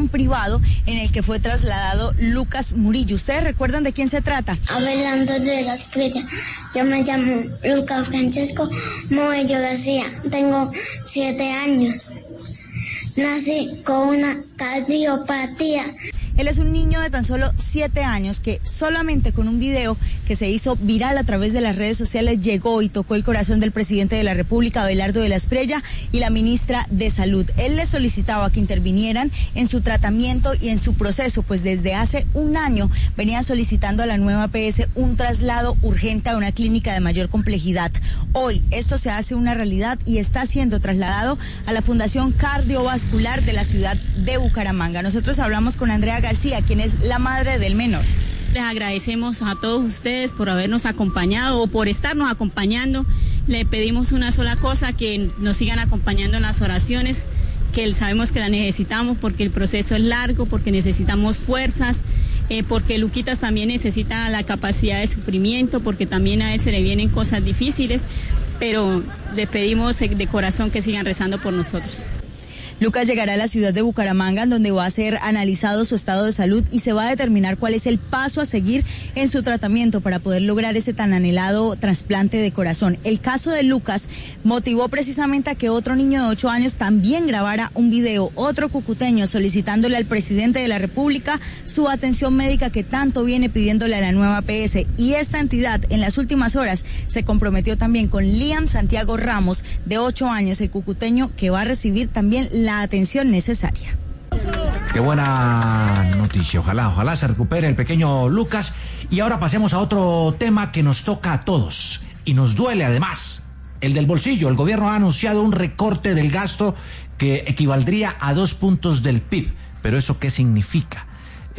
avión privado en el que fue trasladado Lucas Murillo. ¿Ustedes recuerdan de quién se trata? Hablando de la Esprella, yo me llamo Lucas Francesco Moello García, tengo 7 años, nací con una cardiopatía. Él es un niño de tan solo 7 años que solamente con un video que se hizo viral a través de las redes sociales llegó y tocó el corazón del presidente de la República, Abelardo de la Esprella, y la ministra de Salud. Él les solicitaba que intervinieran en su tratamiento y en su proceso, pues desde hace un año venían solicitando a la nueva EPS un traslado urgente a una clínica de mayor complejidad. Hoy esto se hace una realidad y está siendo trasladado a la Fundación Cardiovascular de la ciudad de Bucaramanga. Nosotros hablamos con Andrea García, quien es la madre del menor. Les agradecemos a todos ustedes por habernos acompañado o por estarnos acompañando. Le pedimos una sola cosa, que nos sigan acompañando en las oraciones, que sabemos que la necesitamos porque el proceso es largo, porque necesitamos fuerzas, porque Luquitas también necesita la capacidad de sufrimiento, porque también a él se le vienen cosas difíciles, pero le pedimos de corazón que sigan rezando por nosotros. Lucas llegará a la ciudad de Bucaramanga, en donde va a ser analizado su estado de salud y se va a determinar cuál es el paso a seguir en su tratamiento para poder lograr ese tan anhelado trasplante de corazón. El caso de Lucas motivó precisamente a que otro niño de 8 años también grabara un video, otro cucuteño, solicitándole al presidente de la República su atención médica que tanto viene pidiéndole a la nueva EPS. Y esta entidad en las últimas horas se comprometió también con Liam Santiago Ramos, de 8 años, el cucuteño, que va a recibir también la atención necesaria. Qué buena noticia, ojalá se recupere el pequeño Lucas. Y ahora pasemos a otro tema que nos toca a todos y nos duele además, el del bolsillo. El gobierno ha anunciado un recorte del gasto que equivaldría a 2 puntos del PIB. Pero ¿eso qué significa?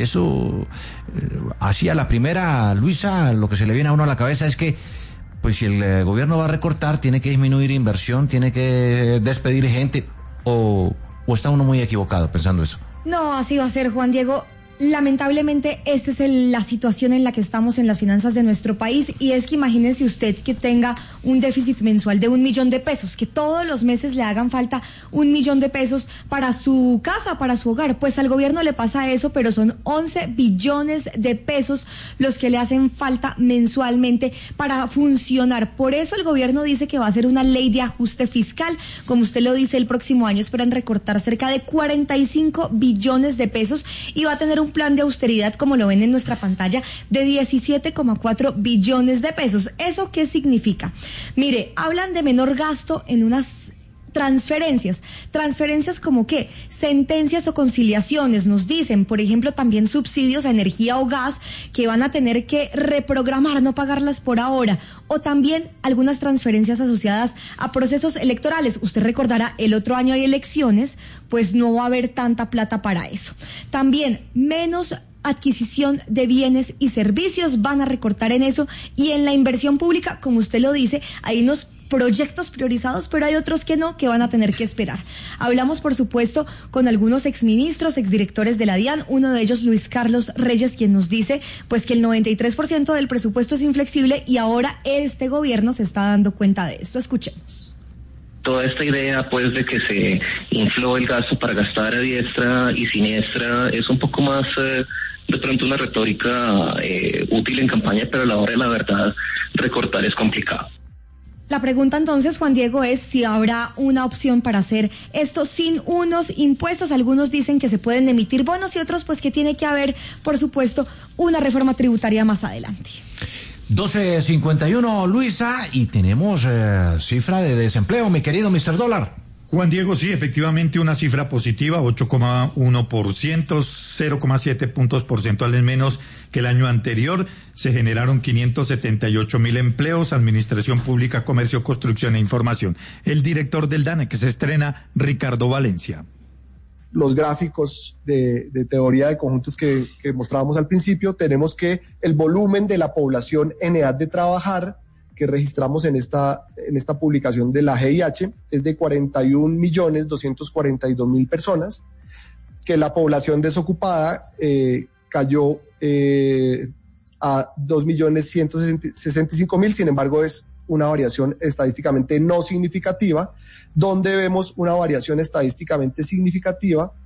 Eso, así a la primera, Luisa, lo que se le viene a uno a la cabeza es que pues si el gobierno va a recortar, tiene que disminuir inversión, tiene que despedir gente. ¿O está uno muy equivocado pensando eso? No, así va a ser, Juan Diego. Lamentablemente, esta es la situación en la que estamos en las finanzas de nuestro país, y es que imagínese usted que tenga un déficit mensual de 1 millón de pesos, que todos los meses le hagan falta 1 millón de pesos para su casa, para su hogar. Pues al gobierno le pasa eso, pero son 11 billones de pesos los que le hacen falta mensualmente para funcionar. Por eso el gobierno dice que va a hacer una ley de ajuste fiscal. Como usted lo dice, el próximo año esperan recortar cerca de 45 billones de pesos y va a tener un plan de austeridad, como lo ven en nuestra pantalla, de 17,4 billones de pesos. ¿Eso qué significa? Mire, hablan de menor gasto en unas transferencias como qué, sentencias o conciliaciones, nos dicen, por ejemplo, también subsidios a energía o gas que van a tener que reprogramar, no pagarlas por ahora, o también algunas transferencias asociadas a procesos electorales. Usted recordará, el otro año hay elecciones, pues no va a haber tanta plata para eso. También menos adquisición de bienes y servicios, van a recortar en eso, y en la inversión pública, como usted lo dice, hay unos proyectos priorizados, pero hay otros que no, que van a tener que esperar. Hablamos, por supuesto, con algunos exministros, exdirectores de la DIAN, uno de ellos Luis Carlos Reyes, quien nos dice pues que el 93% del presupuesto es inflexible y ahora este gobierno se está dando cuenta de esto. Escuchemos. Toda esta idea pues de que se infló el gasto para gastar a diestra y siniestra es un poco más de pronto una retórica útil en campaña, pero a la hora de la verdad recortar es complicado. La pregunta entonces, Juan Diego, es si habrá una opción para hacer esto sin unos impuestos. Algunos dicen que se pueden emitir bonos y otros pues que tiene que haber, por supuesto, una reforma tributaria más adelante. 12:51, Luisa, y tenemos cifra de desempleo, mi querido Mr. Dólar. Juan Diego, sí, efectivamente una cifra positiva, 8,1%, 0,7 puntos porcentuales menos que el año anterior. Se generaron 578,000 empleos, administración pública, comercio, construcción e información. El director del DANE, que se estrena, Ricardo Valencia. Los gráficos de teoría de conjuntos que mostrábamos al principio, tenemos que el volumen de la población en edad de trabajar que registramos en esta publicación de la GIH es de 41.242.000 personas, que la población desocupada cayó a 2.165.000, sin embargo es una variación estadísticamente no significativa. Donde vemos una variación estadísticamente significativa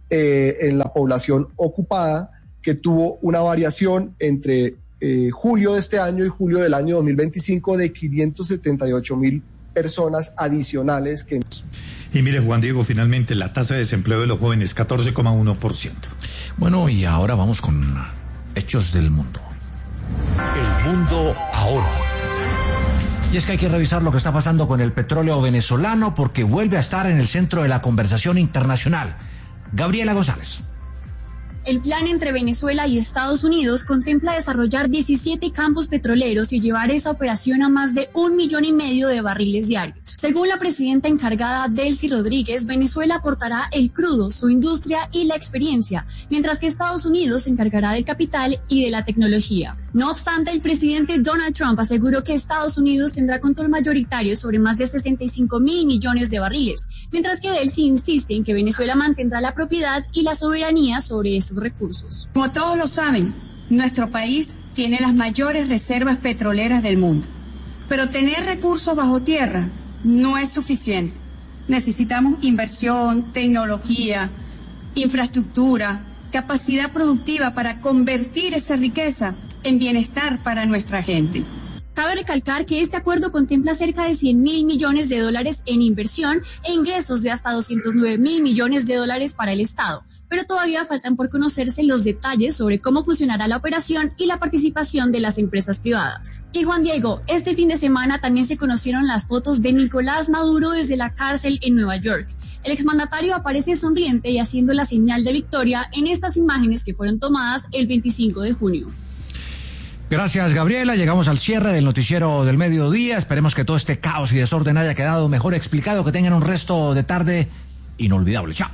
en la población ocupada, que tuvo una variación entre julio de este año y julio del año 2025 de 578.000 personas adicionales que... Y mire, Juan Diego, finalmente la tasa de desempleo de los jóvenes, 14,1%. Bueno, y ahora vamos con hechos del mundo. El mundo ahora. Y es que hay que revisar lo que está pasando con el petróleo venezolano porque vuelve a estar en el centro de la conversación internacional. Gabriela González. El plan entre Venezuela y Estados Unidos contempla desarrollar 17 campos petroleros y llevar esa operación a más de 1,5 millones de barriles diarios. Según la presidenta encargada Delcy Rodríguez, Venezuela aportará el crudo, su industria y la experiencia, mientras que Estados Unidos se encargará del capital y de la tecnología. No obstante, el presidente Donald Trump aseguró que Estados Unidos tendrá control mayoritario sobre más de 65.000 millones de barriles, mientras que Delcy insiste en que Venezuela mantendrá la propiedad y la soberanía sobre estos recursos. Como todos lo saben, nuestro país tiene las mayores reservas petroleras del mundo, pero tener recursos bajo tierra no es suficiente. Necesitamos inversión, tecnología, infraestructura, capacidad productiva para convertir esa riqueza en bienestar para nuestra gente. Cabe recalcar que este acuerdo contempla cerca de 100.000 millones de dólares en inversión e ingresos de hasta 209.000 millones de dólares para el Estado, pero todavía faltan por conocerse los detalles sobre cómo funcionará la operación y la participación de las empresas privadas. Y Juan Diego, este fin de semana también se conocieron las fotos de Nicolás Maduro desde la cárcel en Nueva York. El exmandatario aparece sonriente y haciendo la señal de victoria en estas imágenes que fueron tomadas el 25 de junio. Gracias, Gabriela. Llegamos al cierre del noticiero del mediodía. Esperemos que todo este caos y desorden haya quedado mejor explicado, que tengan un resto de tarde inolvidable. Chao.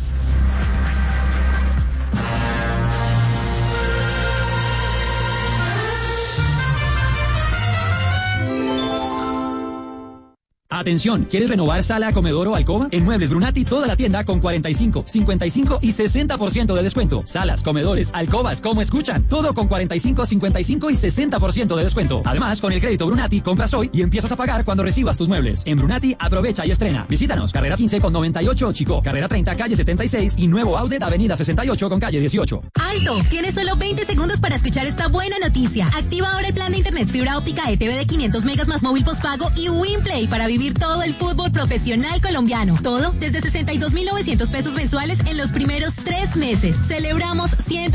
Atención, ¿quieres renovar sala, comedor o alcoba? En Muebles Brunati toda la tienda con 45, 55 y 60% de descuento. Salas, comedores, alcobas, como escuchan, todo con 45, 55 y 60% de descuento. Además, con el crédito Brunati compras hoy y empiezas a pagar cuando recibas tus muebles. En Brunati aprovecha y estrena. Visítanos, carrera 15 con 98 Chico, carrera 30 calle 76 y nuevo outlet avenida 68 con calle 18. ¡Alto! Tienes solo 20 segundos para escuchar esta buena noticia. Activa ahora el plan de internet fibra óptica ETV de 500 megas más móvil postpago y WinPlay para vivir todo el fútbol profesional colombiano. Todo desde 62.900 pesos mensuales en los primeros 3 meses. Celebramos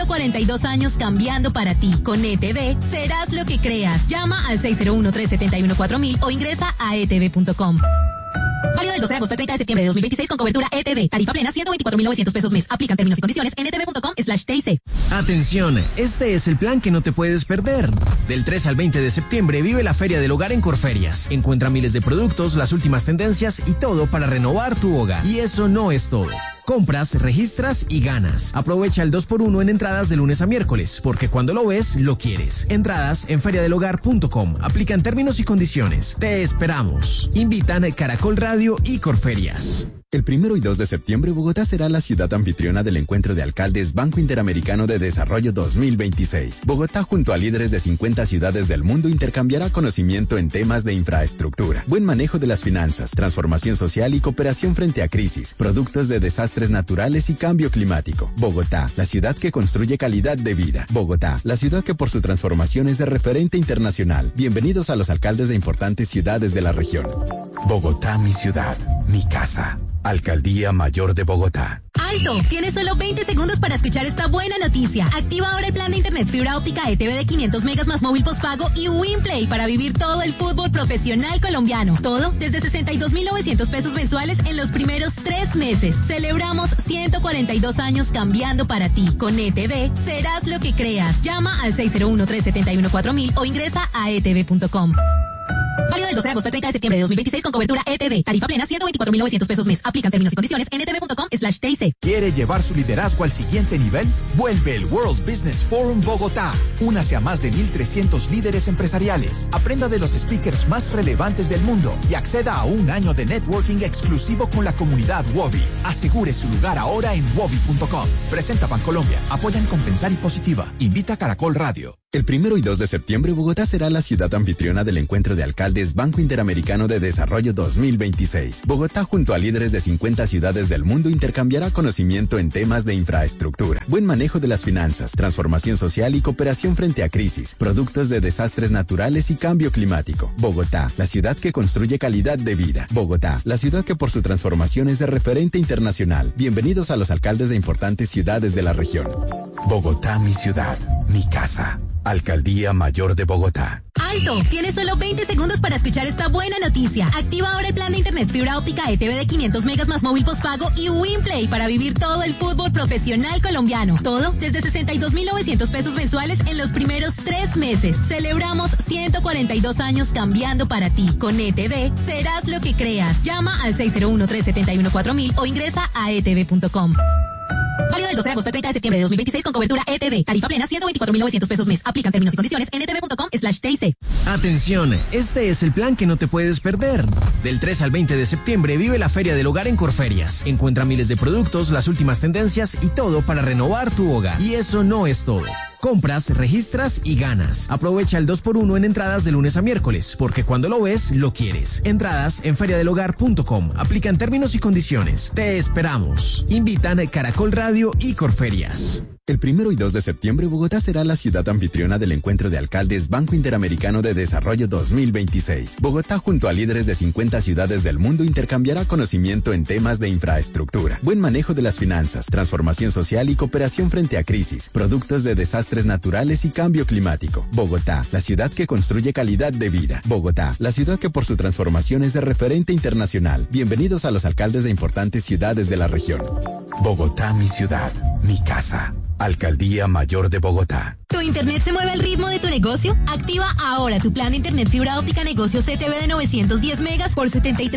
142 años cambiando para ti. Con ETV serás lo que creas. Llama al 601-371-4000 o ingresa a etv.com. Válido del 12 de agosto al 30 de septiembre de 2026 con cobertura ETV. Tarifa plena 124.900 pesos mes. Aplican términos y condiciones en etv.com/TIC. Atención, este es el plan que no te puedes perder. Del 3 al 20 de septiembre vive la Feria del Hogar en Corferias. Encuentra miles de productos, las últimas tendencias y todo para renovar tu hogar. Y eso no es todo. Compras, registras y ganas. Aprovecha el 2x1 en entradas de lunes a miércoles, porque cuando lo ves, lo quieres. Entradas en feriadelhogar.com. Aplican términos y condiciones. Te esperamos. Invitan Caracol Radio y Corferias. El 1 y 2 de septiembre, Bogotá será la ciudad anfitriona del Encuentro de Alcaldes Banco Interamericano de Desarrollo 2026. Bogotá, junto a líderes de 50 ciudades del mundo, intercambiará conocimiento en temas de infraestructura, buen manejo de las finanzas, transformación social y cooperación frente a crisis, productos de desastres naturales y cambio climático. Bogotá, la ciudad que construye calidad de vida. Bogotá, la ciudad que por su transformación es de referente internacional. Bienvenidos a los alcaldes de importantes ciudades de la región. Bogotá, mi ciudad, mi casa. Alcaldía Mayor de Bogotá. ¡Alto! Tienes solo 20 segundos para escuchar esta buena noticia. Activa ahora el plan de internet fibra óptica ETV de 500 megas más móvil postpago y WinPlay para vivir todo el fútbol profesional colombiano. Todo desde 62.900 pesos mensuales en los primeros 3 meses. Celebramos 142 años cambiando para ti. Con ETV serás lo que creas. Llama al 601-371-4000 o ingresa a etv.com. Válido del 12 de agosto al 30 de septiembre de 2026 con cobertura ETV. Tarifa plena 124.900 pesos mes. Aplican términos y condiciones en etv.com/TIC. ¿Quiere llevar su liderazgo al siguiente nivel? Vuelve el World Business Forum Bogotá. Únase a más de 1.300 líderes empresariales. Aprenda de los speakers más relevantes del mundo y acceda a un año de networking exclusivo con la comunidad Wobi. Asegure su lugar ahora en wobi.com. Presenta Bancolombia. Apoyan Compensar y Positiva. Invita Caracol Radio. El 1 y 2 de septiembre, Bogotá será la ciudad anfitriona del Encuentro de Alcaldes Banco Interamericano de Desarrollo 2026. Bogotá, junto a líderes de 50 ciudades del mundo, intercambiará conocimiento en temas de infraestructura, buen manejo de las finanzas, transformación social y cooperación frente a crisis, productos de desastres naturales y cambio climático. Bogotá, la ciudad que construye calidad de vida. Bogotá, la ciudad que por su transformación es de referente internacional. Bienvenidos a los alcaldes de importantes ciudades de la región. Bogotá, mi ciudad, mi casa. Alcaldía Mayor de Bogotá. ¡Alto! Tienes solo 20 segundos para escuchar esta buena noticia. Activa ahora el plan de internet fibra óptica ETV de 500 megas más móvil postpago y WinPlay para vivir todo el fútbol profesional colombiano. Todo desde 62.900 pesos mensuales en los primeros 3 meses. Celebramos 142 años cambiando para ti. Con ETV serás lo que creas. Llama al 601-371-4000 o ingresa a etv.com. Válido del 12 de agosto al 30 de septiembre de 2026 con cobertura ETV. Tarifa plena 124.900 pesos mes. Aplican términos y condiciones en etv.com/TIC. Atención, este es el plan que no te puedes perder. Del 3 al 20 de septiembre vive la Feria del Hogar en Corferias. Encuentra miles de productos, las últimas tendencias y todo para renovar tu hogar. Y eso no es todo. Compras, registras y ganas. Aprovecha el 2x1 en entradas de lunes a miércoles, porque cuando lo ves, lo quieres. Entradas en feriadelhogar.com. Aplican términos y condiciones. Te esperamos. Invitan Caracol Radio y Corferias. El 1 y 2 de septiembre, Bogotá será la ciudad anfitriona del Encuentro de Alcaldes Banco Interamericano de Desarrollo 2026. Bogotá, junto a líderes de 50 ciudades del mundo, intercambiará conocimiento en temas de infraestructura, buen manejo de las finanzas, transformación social y cooperación frente a crisis, productos de desastres naturales y cambio climático. Bogotá, la ciudad que construye calidad de vida. Bogotá, la ciudad que por su transformación es de referente internacional. Bienvenidos a los alcaldes de importantes ciudades de la región. Bogotá, mi ciudad, mi casa. Alcaldía Mayor de Bogotá. ¿Tu internet se mueve al ritmo de tu negocio? Activa ahora tu plan de internet fibra óptica negocio CTV de 910 megas por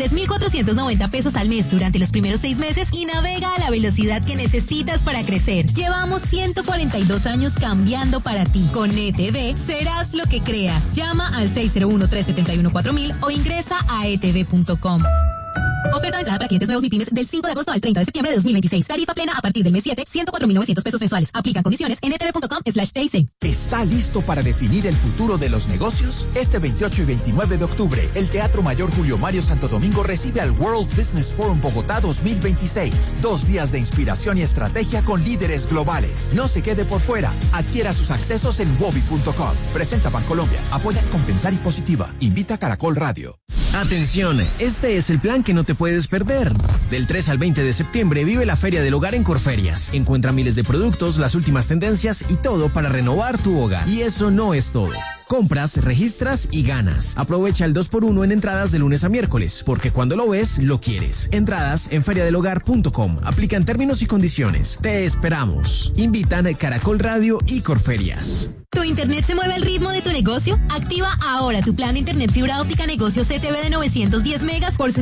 73.490 pesos al mes durante los primeros 6 meses y navega a la velocidad que necesitas para crecer. Llevamos 142 años cambiando para ti. Con ETV serás lo que creas. Llama al 601-371-4000 o ingresa a etv.com. Oferta de entrada para clientes nuevos y pymes del 5 de agosto al 30 de septiembre de 2026. Tarifa plena a partir del mes 7, 104.900 pesos mensuales. Aplican condiciones en etv.com/TIC. ¿Está listo para definir el futuro de los negocios? Este 28 y 29 de octubre, el Teatro Mayor Julio Mario Santo Domingo recibe al World Business Forum Bogotá 2026. 2 días de inspiración y estrategia con líderes globales. No se quede por fuera. Adquiera sus accesos en wobi.com. Presenta Bancolombia. Apoya Compensar y Positiva. Invita Caracol Radio. Atención, este es el plan que no te puedes perder. Del 3 al 20 de septiembre vive la Feria del Hogar en Corferias. Encuentra miles de productos, las últimas tendencias y todo para renovar tu hogar. Y eso no es todo. Compras, registras y ganas. Aprovecha el 2x1 en entradas de lunes a miércoles, porque cuando lo ves, lo quieres. Entradas en feriadelhogar.com. Aplican términos y condiciones. Te esperamos. Invitan Caracol Radio y Corferias. ¿Tu internet se mueve al ritmo de tu negocio? Activa ahora tu plan de internet fibra óptica negocio CTV de 910 megas por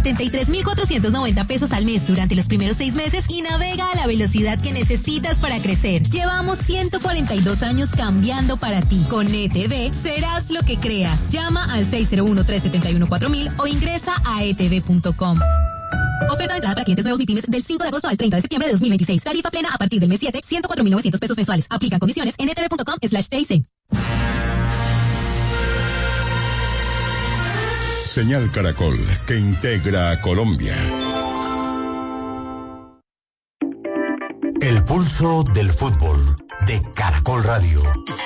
73.490 pesos al mes durante los primeros 6 meses y navega a la velocidad que necesitas para crecer. Llevamos 142 años cambiando para ti. Con ETV serás lo que creas. Llama al 601-371-4000 o ingresa a etv.com. Oferta de entrada para clientes nuevos y pymes del 5 de agosto al 30 de septiembre de 2026. Tarifa plena a partir del mes 7, 104.900 pesos mensuales. Aplican condiciones en etv.com/TIC. Señal Caracol, que integra a Colombia. El pulso del fútbol de Caracol Radio.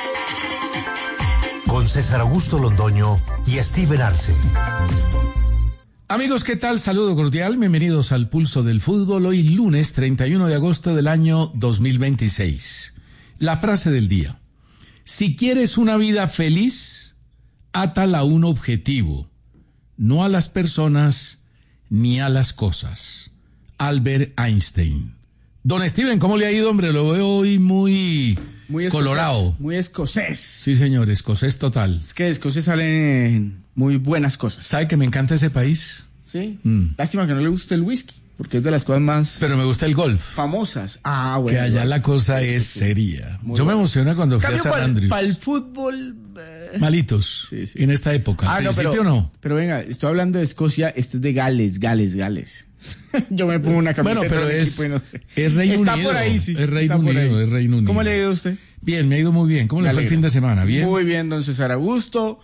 Con César Augusto Londoño y Steven Arce. Amigos, ¿qué tal? Saludo cordial, bienvenidos al Pulso del Fútbol, hoy lunes 31 de agosto del año 2026. La frase del día: si quieres una vida feliz, átala a un objetivo, no a las personas ni a las cosas. Albert Einstein. Don Steven, ¿cómo le ha ido, hombre? Lo veo hoy muy colorado. Muy escocés. Sí, señor, escocés total. Es que de escocés salen muy buenas cosas. ¿Sabe que me encanta ese país? Sí. Lástima que no le guste el whisky, porque es de las cosas más... Pero me gusta el golf. Famosas. Ah, bueno. Que allá bueno. La cosa sí, es seria. Yo me emocioné cuando fui a San Andrews. Para el fútbol... Malitos. Sí. En esta época. Al principio no. Pero venga, estoy hablando de Escocia, este es de Gales. Yo me pongo una camiseta. Bueno, pero del equipo y no sé. Es Reino Está Unido. Por ahí, sí. Es Reino Unido. ¿Cómo le ha ido a usted? Bien, me ha ido muy bien. ¿Cómo le fue el fin de semana? ¿Bien? Muy bien, don César Augusto.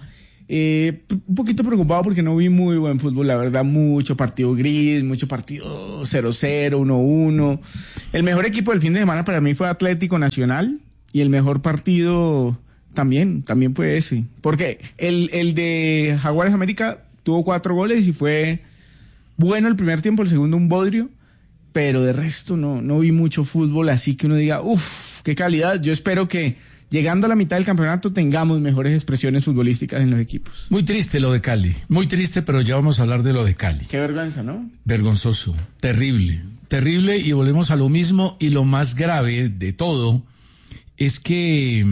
Un poquito preocupado porque no vi muy buen fútbol, la verdad, mucho partido gris, mucho partido 0-0, 1-1. El mejor equipo del fin de semana para mí fue Atlético Nacional y el mejor partido también fue ese. Porque el de Jaguares América tuvo 4 goles y fue bueno el primer tiempo, el segundo un bodrio, pero de resto no vi mucho fútbol, así que uno diga, uff, qué calidad. Yo espero que llegando a la mitad del campeonato tengamos mejores expresiones futbolísticas en los equipos. Muy triste lo de Cali, muy triste, pero ya vamos a hablar de lo de Cali. Qué vergüenza, ¿no? Vergonzoso, terrible, y volvemos a lo mismo, y lo más grave de todo es que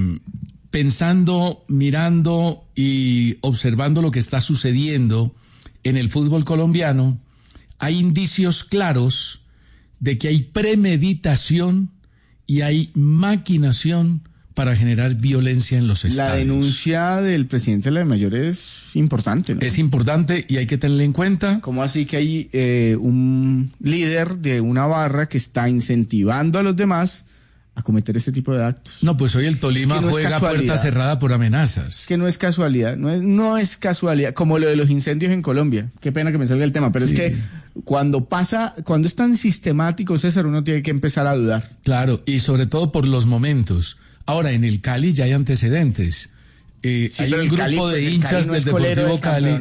pensando, mirando y observando lo que está sucediendo en el fútbol colombiano, hay indicios claros de que hay premeditación y hay maquinación para generar violencia en los estadios. La denuncia del presidente de la DIMAYOR es importante, ¿no? Es importante y hay que tenerla en cuenta. ¿Cómo así que hay un líder de una barra que está incentivando a los demás a cometer este tipo de actos? No, pues hoy el Tolima juega a puerta cerrada por amenazas. Es que no es casualidad, no es casualidad, como lo de los incendios en Colombia. Qué pena que me salga el tema, pero sí. Es que cuando es tan sistemático, César, uno tiene que empezar a dudar. Claro, y sobre todo por los momentos. Ahora, en el Cali ya hay antecedentes. Sí, hay un grupo de hinchas del Deportivo Cali.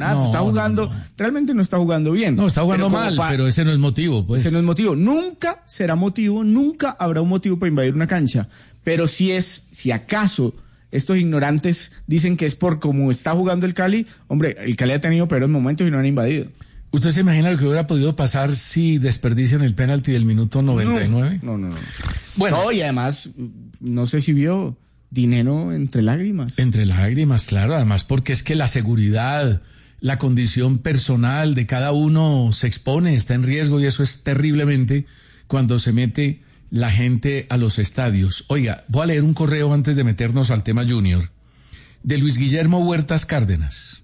Realmente no está jugando bien. No, está jugando mal, pero ese no es motivo, pues. Ese no es motivo. Nunca será motivo, nunca habrá un motivo para invadir una cancha. Pero si acaso estos ignorantes dicen que es por cómo está jugando el Cali, hombre, el Cali ha tenido peores momentos y no han invadido. ¿Usted se imagina lo que hubiera podido pasar si desperdician el penalti del minuto 99? No. Bueno. No, y además, no sé si vio dinero entre lágrimas. Entre lágrimas, claro, además porque es que la seguridad, la condición personal de cada uno se expone, está en riesgo y eso es terriblemente cuando se mete la gente a los estadios. Oiga, voy a leer un correo antes de meternos al tema Junior, de Luis Guillermo Huertas Cárdenas.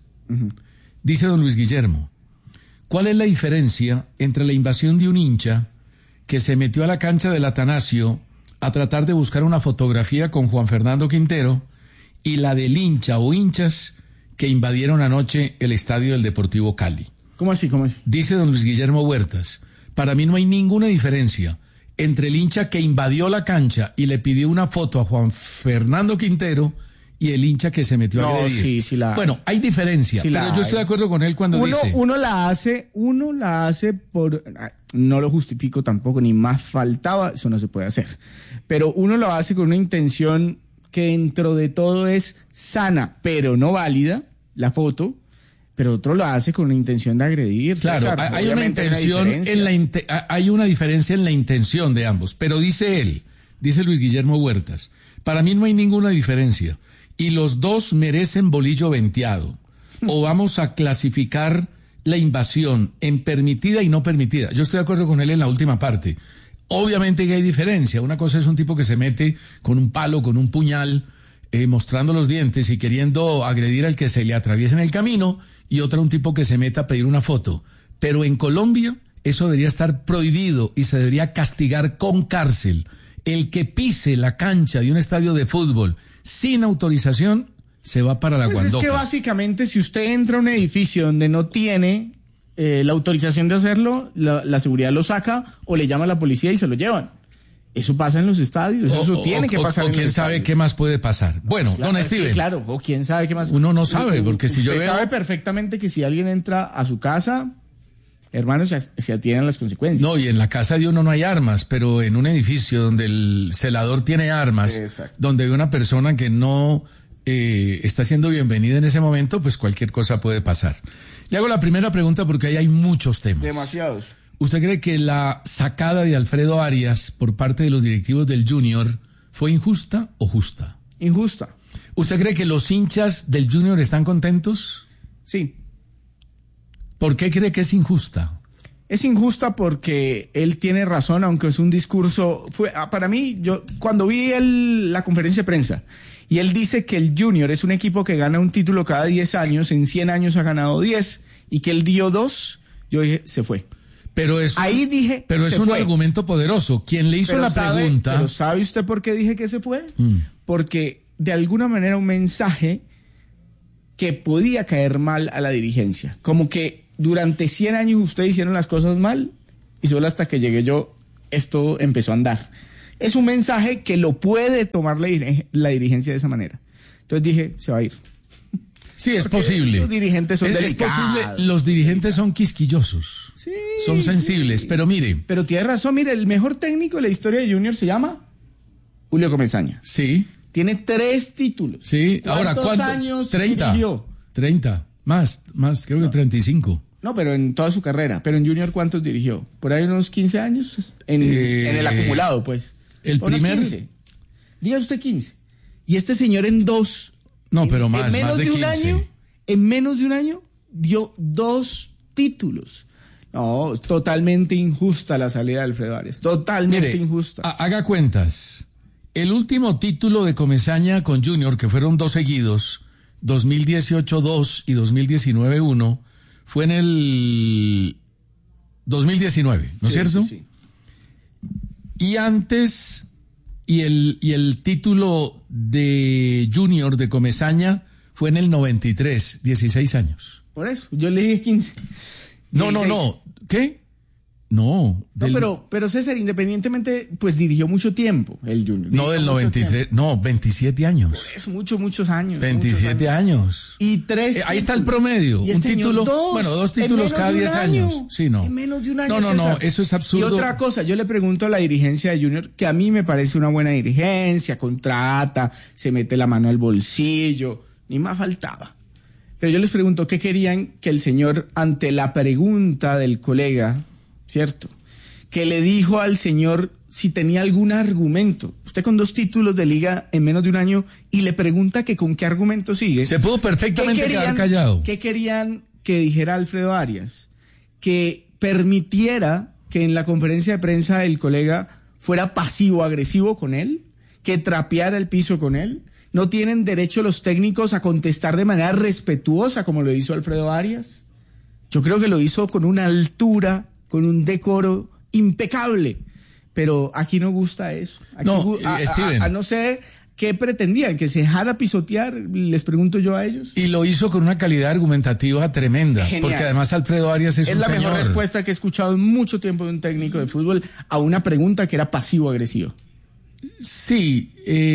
Dice don Luis Guillermo: ¿cuál es la diferencia entre la invasión de un hincha que se metió a la cancha del Atanasio a tratar de buscar una fotografía con Juan Fernando Quintero y la del hincha o hinchas que invadieron anoche el estadio del Deportivo Cali? ¿Cómo así? Dice don Luis Guillermo Huertas: para mí no hay ninguna diferencia entre el hincha que invadió la cancha y le pidió una foto a Juan Fernando Quintero y el hincha que se metió a agredir. Sí la hay. Bueno, hay diferencia, sí, pero yo estoy de acuerdo con él cuando dice... Uno la hace por... No lo justifico tampoco, ni más faltaba, eso no se puede hacer. Pero uno lo hace con una intención que dentro de todo es sana, pero no válida, la foto, pero otro lo hace con una intención de agredir. Claro, César, hay una intención, hay una diferencia en la intención de ambos, pero dice Luis Guillermo Huertas, para mí no hay ninguna diferencia. Y los dos merecen bolillo venteado. O vamos a clasificar la invasión en permitida y no permitida. Yo estoy de acuerdo con él en la última parte. Obviamente que hay diferencia. Una cosa es un tipo que se mete con un palo, con un puñal, mostrando los dientes y queriendo agredir al que se le atraviesa en el camino, y otra un tipo que se meta a pedir una foto. Pero en Colombia eso debería estar prohibido y se debería castigar con cárcel. El que pise la cancha de un estadio de fútbol sin autorización se va para la guandoca. Es que básicamente si usted entra a un edificio donde no tiene la autorización de hacerlo, la seguridad lo saca o le llama a la policía y se lo llevan. Eso pasa en los estadios, eso tiene que pasar. O quién sabe qué más puede pasar. Bueno, pues claro, don Steven. Sí, claro, o quién sabe qué más. Uno no sabe, porque si usted sabe perfectamente que si alguien entra a su casa, hermanos, se atienen las consecuencias. No, y en la casa de uno no hay armas, pero en un edificio donde el celador tiene armas, exacto, donde hay una persona que no está siendo bienvenida en ese momento, pues cualquier cosa puede pasar. Le hago la primera pregunta porque ahí hay muchos temas. Demasiados. ¿Usted cree que la sacada de Alfredo Arias por parte de los directivos del Junior fue injusta o justa? Injusta. ¿Usted cree que los hinchas del Junior están contentos? Sí. ¿Por qué cree que es injusta? Es injusta porque él tiene razón, aunque es un discurso... Para mí, yo cuando vi la conferencia de prensa y él dice que el Junior es un equipo que gana un título cada 10 años, en 100 años ha ganado 10, y que él dio 2, yo dije, se fue. Pero es, ahí dije, pero es un argumento poderoso. Quien le hizo la pregunta. Pero ¿sabe usted por qué dije que se fue? Porque de alguna manera un mensaje que podía caer mal a la dirigencia. Como que durante 100 años ustedes hicieron las cosas mal y solo hasta que llegué yo esto empezó a andar. Es un mensaje que lo puede tomar la dirigencia de esa manera. Entonces dije, se va a ir. Sí, es posible. Los dirigentes son delicados. Es posible. Los dirigentes son quisquillosos. Sí, son sensibles, sí. Pero mire. Pero tiene razón, mire, el mejor técnico de la historia de Junior se llama Julio Comesaña. Sí. Tiene 3 títulos. Sí, ahora ¿cuántos años 30. dirigió? 30. Más, creo que 35. No, pero en toda su carrera. Pero en Junior, ¿cuántos dirigió? Por ahí unos 15 años en el acumulado, pues. El primer. 15. Diga usted 15. Y este señor en 2. No, pero más, en menos más de 15. Un año, en menos de un año dio 2 títulos. No, totalmente injusta la salida de Alfredo Arias. Totalmente injusta. Haga cuentas. El último título de Comesaña con Junior, que fueron 2 seguidos, 2018-2 y 2019-1, fue en el 2019, ¿no es cierto? Sí. Y antes, y el título de Junior de Comesaña fue en el 93, 16 años. Por eso, yo le dije 15. No. ¿Qué? No. Pero César, independientemente, pues dirigió mucho tiempo el Junior. No, del 93, no, 27 años. Por eso, muchos años. 27 años. Y 3 ahí está el promedio. Y un título, 2 títulos cada 10 años. Sí, no. En menos de un año. No, eso es absurdo. Y otra cosa, yo le pregunto a la dirigencia de Junior, que a mí me parece una buena dirigencia, contrata, se mete la mano al bolsillo, ni más faltaba. Pero yo les pregunto, ¿qué querían que el señor, ante la pregunta del colega, ¿cierto?, que le dijo al señor si tenía algún argumento? Usted con 2 títulos de liga en menos de un año y le pregunta que con qué argumento sigue. Se pudo perfectamente quedar callado. ¿Qué querían que dijera Alfredo Arias? Que permitiera que en la conferencia de prensa el colega fuera pasivo-agresivo con él, que trapeara el piso con él. ¿No tienen derecho los técnicos a contestar de manera respetuosa como lo hizo Alfredo Arias? Yo creo que lo hizo con una altura, con un decoro impecable, pero aquí no gusta eso. Aquí Steven. No sé qué pretendían, que se dejara pisotear, les pregunto yo a ellos. Y lo hizo con una calidad argumentativa tremenda. Genial. Porque además Alfredo Arias es un la señor. Mejor respuesta que he escuchado en mucho tiempo de un técnico de fútbol a una pregunta que era pasivo-agresivo. Sí.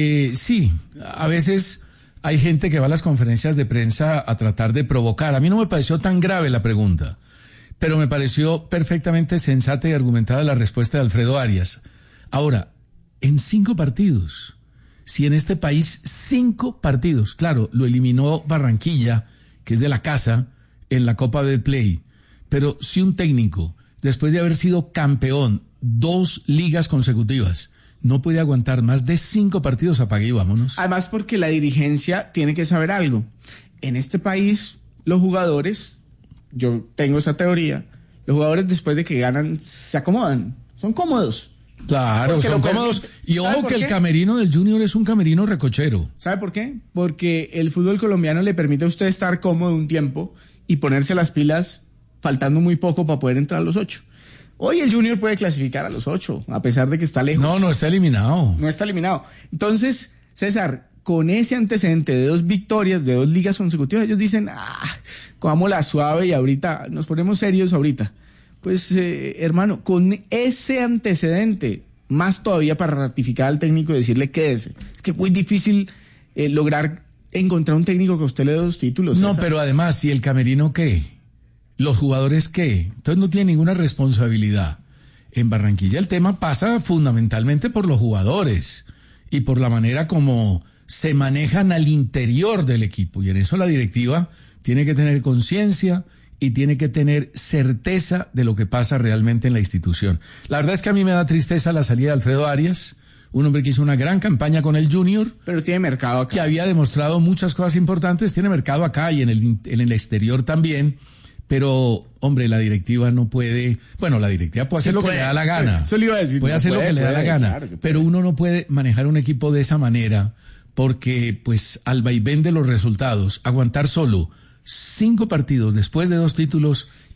A veces hay gente que va a las conferencias de prensa a tratar de provocar. A mí no me pareció tan grave la pregunta, pero me pareció perfectamente sensata y argumentada la respuesta de Alfredo Arias. Ahora, en 5 partidos, si en este país 5 partidos, claro, lo eliminó Barranquilla, que es de la casa, en la Copa del Play, pero si un técnico, después de haber sido campeón 2 ligas consecutivas, no puede aguantar más de 5 partidos, apague y vámonos. Además, porque la dirigencia tiene que saber algo. En este país, los jugadores, yo tengo esa teoría, los jugadores después de que ganan se acomodan, son cómodos. Claro, porque son cómodos. Y ojo que el camerino del Junior es un camerino recochero. ¿Sabe por qué? Porque el fútbol colombiano le permite a usted estar cómodo un tiempo y ponerse las pilas faltando muy poco para poder entrar a los 8. Hoy el Junior puede clasificar a los 8, a pesar de que está lejos. No está eliminado. No está eliminado. Entonces, César, con ese antecedente de 2 victorias, de 2 ligas consecutivas, ellos dicen, cojámosla suave y ahorita nos ponemos serios ahorita. Pues, hermano, con ese antecedente, más todavía para ratificar al técnico y decirle quédese. Es que es muy difícil lograr encontrar un técnico que a usted le dé 2 títulos. No, César. pero además, ¿y el camerino qué? ¿Los jugadores qué? Entonces no tiene ninguna responsabilidad. En Barranquilla el tema pasa fundamentalmente por los jugadores y por la manera como se manejan al interior del equipo. Y en eso la directiva tiene que tener conciencia y tiene que tener certeza de lo que pasa realmente en la institución. La verdad es que a mí me da tristeza la salida de Alfredo Arias, un hombre que hizo una gran campaña con el Junior. Pero tiene mercado acá. Que había demostrado muchas cosas importantes, tiene mercado acá y en el exterior también. Pero, hombre, la directiva no puede... Bueno, la directiva puede hacer lo que le da la gana. Eso le iba a decir. Puede hacer lo que le da la gana. Claro, pero uno no puede manejar un equipo de esa manera porque, pues, al vaivén de los resultados, aguantar solo 5 partidos después de 2 títulos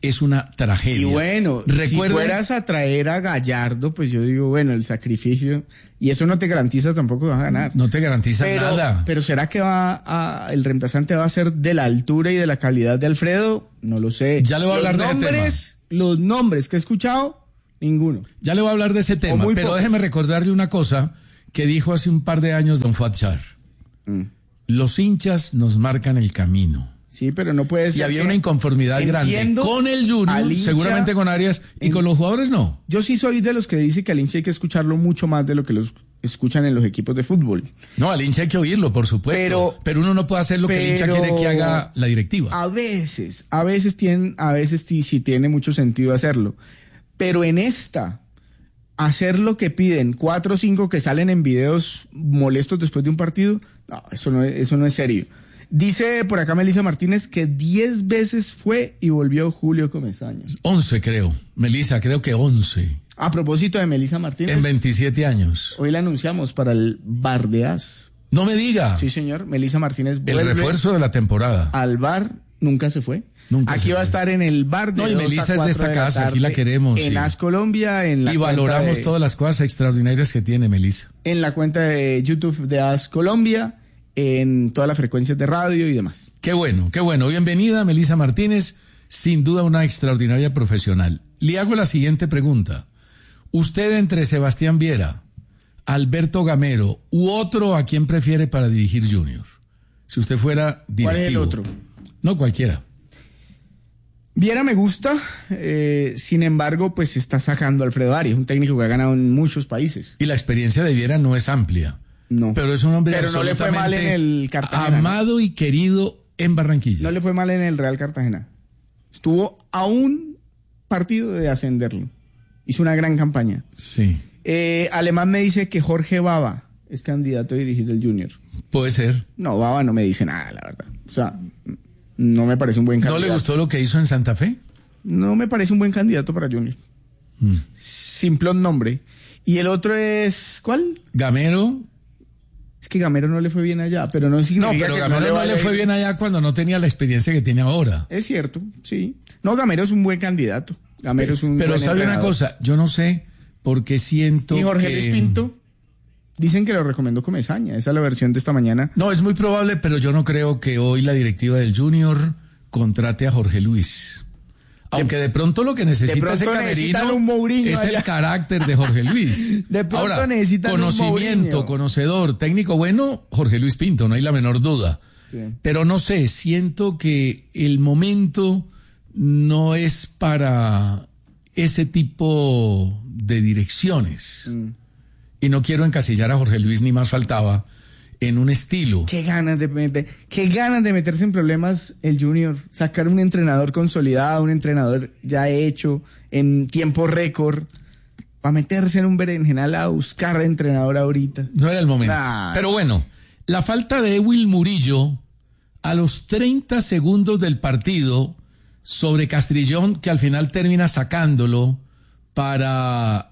es una tragedia. Y bueno, si fueras a traer a Gallardo, pues yo digo, bueno, el sacrificio, y eso no te garantiza tampoco que vas a ganar. No te garantiza nada. Pero ¿será que el reemplazante va a ser de la altura y de la calidad de Alfredo? No lo sé. Ya le voy a hablar de ese tema. Los nombres que he escuchado, ninguno. Ya le voy a hablar de ese tema, pero pocos. Déjeme recordarle una cosa que dijo hace un par de años don Fuad Char. Los hinchas nos marcan el camino. Sí, pero no puede ser. Y había una inconformidad grande con el Junior, hincha, seguramente con Arias, y con los jugadores no. Yo sí soy de los que dice que al hincha hay que escucharlo mucho más de lo que los escuchan en los equipos de fútbol. No, al hincha hay que oírlo, por supuesto. Pero uno no puede hacer lo que el hincha quiere que haga la directiva. A veces sí tiene mucho sentido hacerlo. Pero en hacer lo que piden 4 o 5 que salen en videos molestos después de un partido, no, eso no es serio. Dice por acá Melissa Martínez que 10 veces fue y volvió Julio Comesaña. 11 creo. Melissa, creo que 11. A propósito de Melissa Martínez. En 27 años. Hoy la anunciamos para el Bar de As. No me diga. Sí, señor. Melissa Martínez vuelve. El refuerzo de la temporada. Al bar, nunca se fue. Aquí va a estar en el bar de No, y Melissa es de esta casa, aquí la queremos. En As Colombia, en la y valoramos todas las cosas extraordinarias que tiene Melissa. En la cuenta de YouTube de As Colombia, en todas las frecuencias de radio y demás. Qué bueno, qué bueno. Bienvenida, Melissa Martínez, sin duda una extraordinaria profesional. Le hago la siguiente pregunta. Usted entre Sebastián Viera, Alberto Gamero u otro, ¿a quién prefiere para dirigir Junior? Si usted fuera directivo. ¿Cuál es el otro? No, cualquiera. Viera me gusta, sin embargo, pues está sacando a Alfredo Arias, un técnico que ha ganado en muchos países. Y la experiencia de Viera no es amplia. No. Pero es un hombre no le fue mal en el Cartagena. Amado y querido en Barranquilla. No le fue mal en el Real Cartagena. Estuvo a un partido de ascenderlo. Hizo una gran campaña. Sí. Alemán me dice que Jorge Baba es candidato a dirigir el Junior. Puede ser. No, Baba no me dice nada, la verdad. O sea, no me parece un buen candidato. ¿No le gustó lo que hizo en Santa Fe? No me parece un buen candidato para Junior. Simplón nombre. Y el otro es, ¿cuál? Gamero. Es que Gamero no le fue bien allá, pero no significa que Gamero no le fue bien allá cuando no tenía la experiencia que tiene ahora. Es cierto, sí. No, Gamero es un buen candidato. Gamero es un pero buen sabe entrenador. Una cosa, yo no sé por qué siento ¿Y Jorge Luis Pinto? Dicen que lo recomendó Comesaña, esa es la versión de esta mañana. No, es muy probable, pero yo no creo que hoy la directiva del Junior contrate a Jorge Luis. Aunque de pronto lo que necesita ese camerino es allá. El carácter de Jorge Luis. De pronto ahora, necesitan conocimiento, conocedor, técnico bueno, Jorge Luis Pinto, no hay la menor duda. Sí. Pero no sé, siento que el momento no es para ese tipo de direcciones. Y no quiero encasillar a Jorge Luis, ni más faltaba, en un estilo. Qué ganas de meterse en problemas el Junior, sacar un entrenador consolidado, un entrenador ya hecho, en tiempo récord, para meterse en un berenjenal a buscar entrenador ahorita. No era el momento. Pero bueno, la falta de Ewil Murillo a los 30 segundos del partido sobre Castrillón, que al final termina sacándolo para...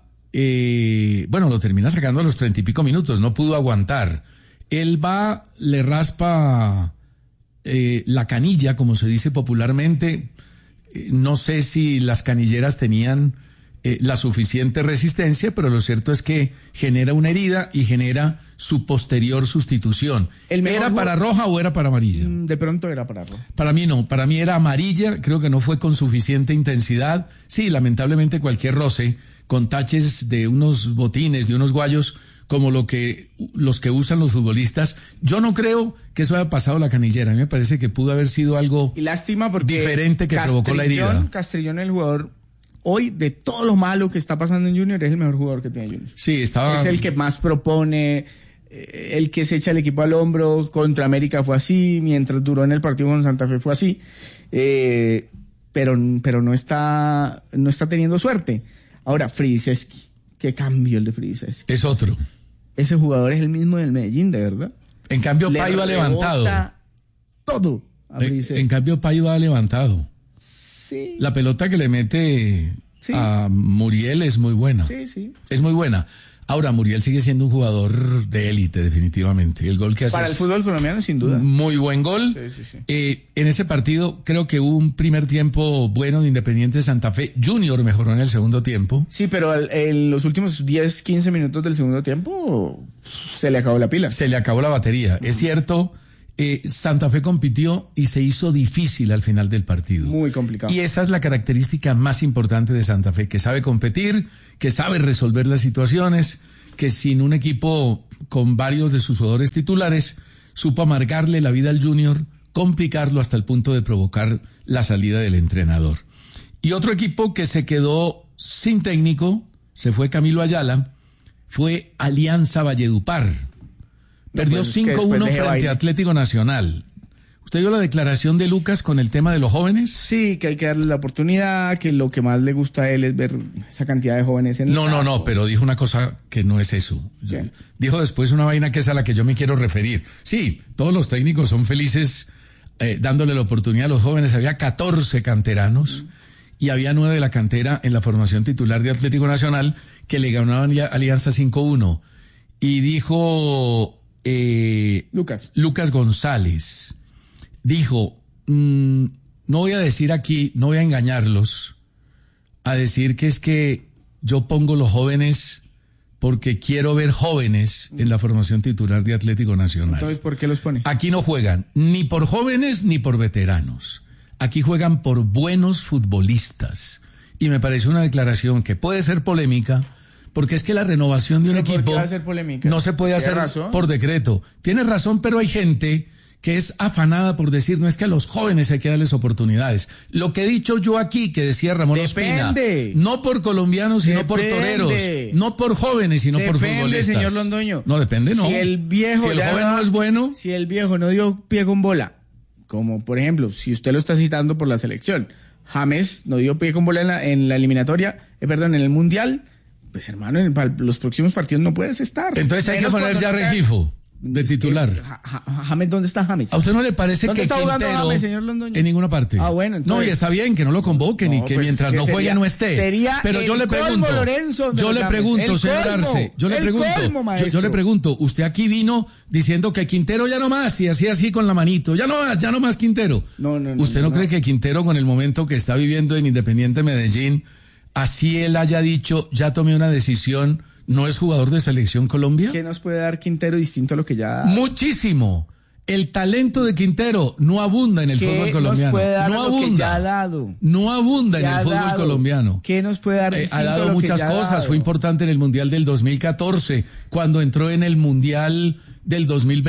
lo termina sacando a los 30 y pico minutos, no pudo aguantar. Él va, le raspa la canilla, como se dice popularmente. No sé si las canilleras tenían la suficiente resistencia, pero lo cierto es que genera una herida y genera su posterior sustitución. ¿Era para roja o era para amarilla? De pronto era para roja. Para mí no, para mí era amarilla, creo que no fue con suficiente intensidad. Sí, lamentablemente cualquier roce con taches de unos botines, de unos guayos, como los que usan los futbolistas. Yo no creo que eso haya pasado la canillera. A mí me parece que pudo haber sido algo y lástima porque diferente que provocó la herida. Castrillón, el jugador, hoy, de todo lo malo que está pasando en Junior, es el mejor jugador que tiene Junior. Sí, es el que más propone, el que se echa el equipo al hombro. Contra América fue así, mientras duró en el partido con Santa Fe fue así. Pero no está teniendo suerte. Ahora, Fridiseski. Qué cambio el de Fridiseski. Es otro. Ese jugador es el mismo del Medellín, de verdad. En cambio, Paiva levantado. Todo. En cambio, Paiva levantado. Sí. La pelota que le mete a Muriel es muy buena. Sí. Es muy buena. Ahora, Muriel sigue siendo un jugador de élite, definitivamente. El gol que hace para el fútbol colombiano, sin duda. Muy buen gol. Sí. En ese partido creo que hubo un primer tiempo bueno de Independiente Santa Fe. Junior mejoró en el segundo tiempo. Sí, pero en los últimos 10, 15 minutos del segundo tiempo se le acabó la pila. Se le acabó la batería. Es cierto, Santa Fe compitió y se hizo difícil al final del partido. Muy complicado. Y esa es la característica más importante de Santa Fe, que sabe competir, que sabe resolver las situaciones, que sin un equipo con varios de sus jugadores titulares, supo amargarle la vida al Junior, complicarlo hasta el punto de provocar la salida del entrenador. Y otro equipo que se quedó sin técnico, se fue Camilo Ayala, fue Alianza Valledupar. Perdió 5-1 frente a Atlético Nacional. ¿Usted vio la declaración de Lucas con el tema de los jóvenes? Sí, que hay que darle la oportunidad, que lo que más le gusta a él es ver esa cantidad de jóvenes en el campo. No, pero dijo una cosa que no es eso. Dijo después una vaina que es a la que yo me quiero referir. Sí, todos los técnicos son felices dándole la oportunidad a los jóvenes. Había 14 canteranos y había 9 de la cantera en la formación titular de Atlético Nacional que le ganaban Alianza 5-1. Y dijo Lucas González, dijo, no voy a decir aquí, no voy a engañarlos, a decir que es que yo pongo los jóvenes porque quiero ver jóvenes en la formación titular de Atlético Nacional. Entonces, ¿por qué los pone? Aquí no juegan ni por jóvenes ni por veteranos. Aquí juegan por buenos futbolistas. Y me parece una declaración que puede ser polémica, porque es que la renovación de un equipo ¿por qué va a ser polémica? No se puede hacer por decreto. Tienes razón, pero hay gente que es afanada por decir, no es que a los jóvenes hay que darles oportunidades. Lo que he dicho yo aquí, que decía Ramón Ospina, no por colombianos, sino por toreros, no por jóvenes, sino por futbolistas. Señor Londoño. No, depende, no. Si el joven no es bueno. Si el viejo no dio pie con bola, como por ejemplo, si usted lo está citando por la selección, James no dio pie con bola en la eliminatoria, en el Mundial, pues hermano, en los próximos partidos no puedes estar. Entonces hay que poner ya Regifo de titular. James, ¿dónde está James? ¿A usted no le parece que está jugando Quintero James, señor Londoño? En ninguna parte? Ah, bueno, entonces. No, y está bien que no lo convoquen y que pues mientras no juegue no esté. Sería pero yo le pregunto, Lorenzo, yo le pregunto, señor Arce, yo le pregunto, usted aquí vino diciendo que Quintero ya no más y así con la manito, ya no más Quintero. No. ¿Usted no cree que Quintero, con el momento que está viviendo en Independiente Medellín, así él haya dicho, ya tomé una decisión, no es jugador de Selección Colombia? ¿Qué nos puede dar Quintero distinto a lo que ya... Muchísimo. El talento de Quintero no abunda en el fútbol colombiano. ¿Qué nos puede dar no lo abunda. Que ya ha dado? No abunda en el fútbol colombiano. ¿Qué nos puede dar distinto ha dado a lo muchas que ya ha cosas. dado? Fue importante en el Mundial del 2014. Cuando entró en el Mundial del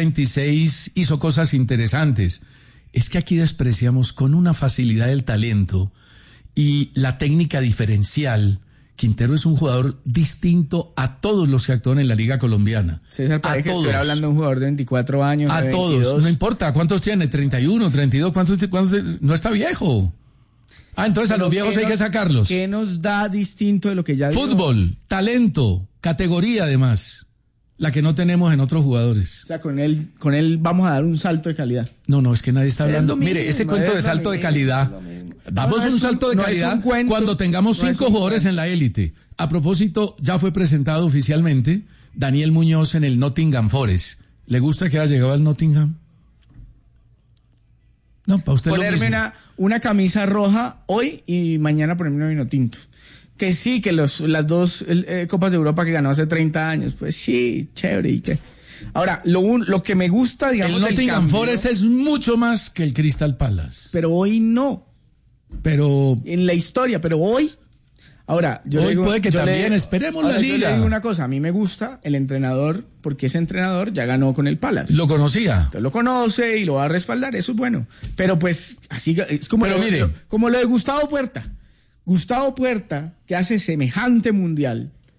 2026 hizo cosas interesantes. Es que aquí despreciamos con una facilidad el talento y la técnica diferencial. Quintero es un jugador distinto a todos los que actúan en la Liga Colombiana. César, parece que estuviera hablando de un jugador de 24 años. A 22. todos, no importa. ¿Cuántos tiene? 31, 32, ¿cuántos? No está viejo. Entonces a los viejos hay que sacarlos. ¿Qué nos da distinto de lo que ya dio? Fútbol, talento, categoría además. La que no tenemos en otros jugadores. O sea, con él vamos a dar un salto de calidad. No, es que nadie está hablando. Mire, ese cuento de salto de calidad. Damos un salto de calidad cuando tengamos 5 jugadores en la élite. A propósito, ya fue presentado oficialmente Daniel Muñoz en el Nottingham Forest. ¿Le gusta que haya llegado al Nottingham? No, para usted ponerme una camisa roja hoy y mañana ponerme un vino tinto. Que sí, que las dos Copas de Europa que ganó hace 30 años, pues sí, chévere. ¿Y qué? Ahora, lo que me gusta, digamos, el Nottingham Forest es mucho más que el Crystal Palace. Pero hoy no. Pero en la historia, pero hoy. Ahora, hoy puede que también esperemos la liga. Yo le digo una cosa, a mí me gusta el entrenador, porque ese entrenador ya ganó con el Palace. ¿Lo conocía? Entonces lo conoce y lo va a respaldar, eso es bueno. Pero pues, así es como, como lo de Gustavo Puerta. Gustavo Puerta, que hace semejante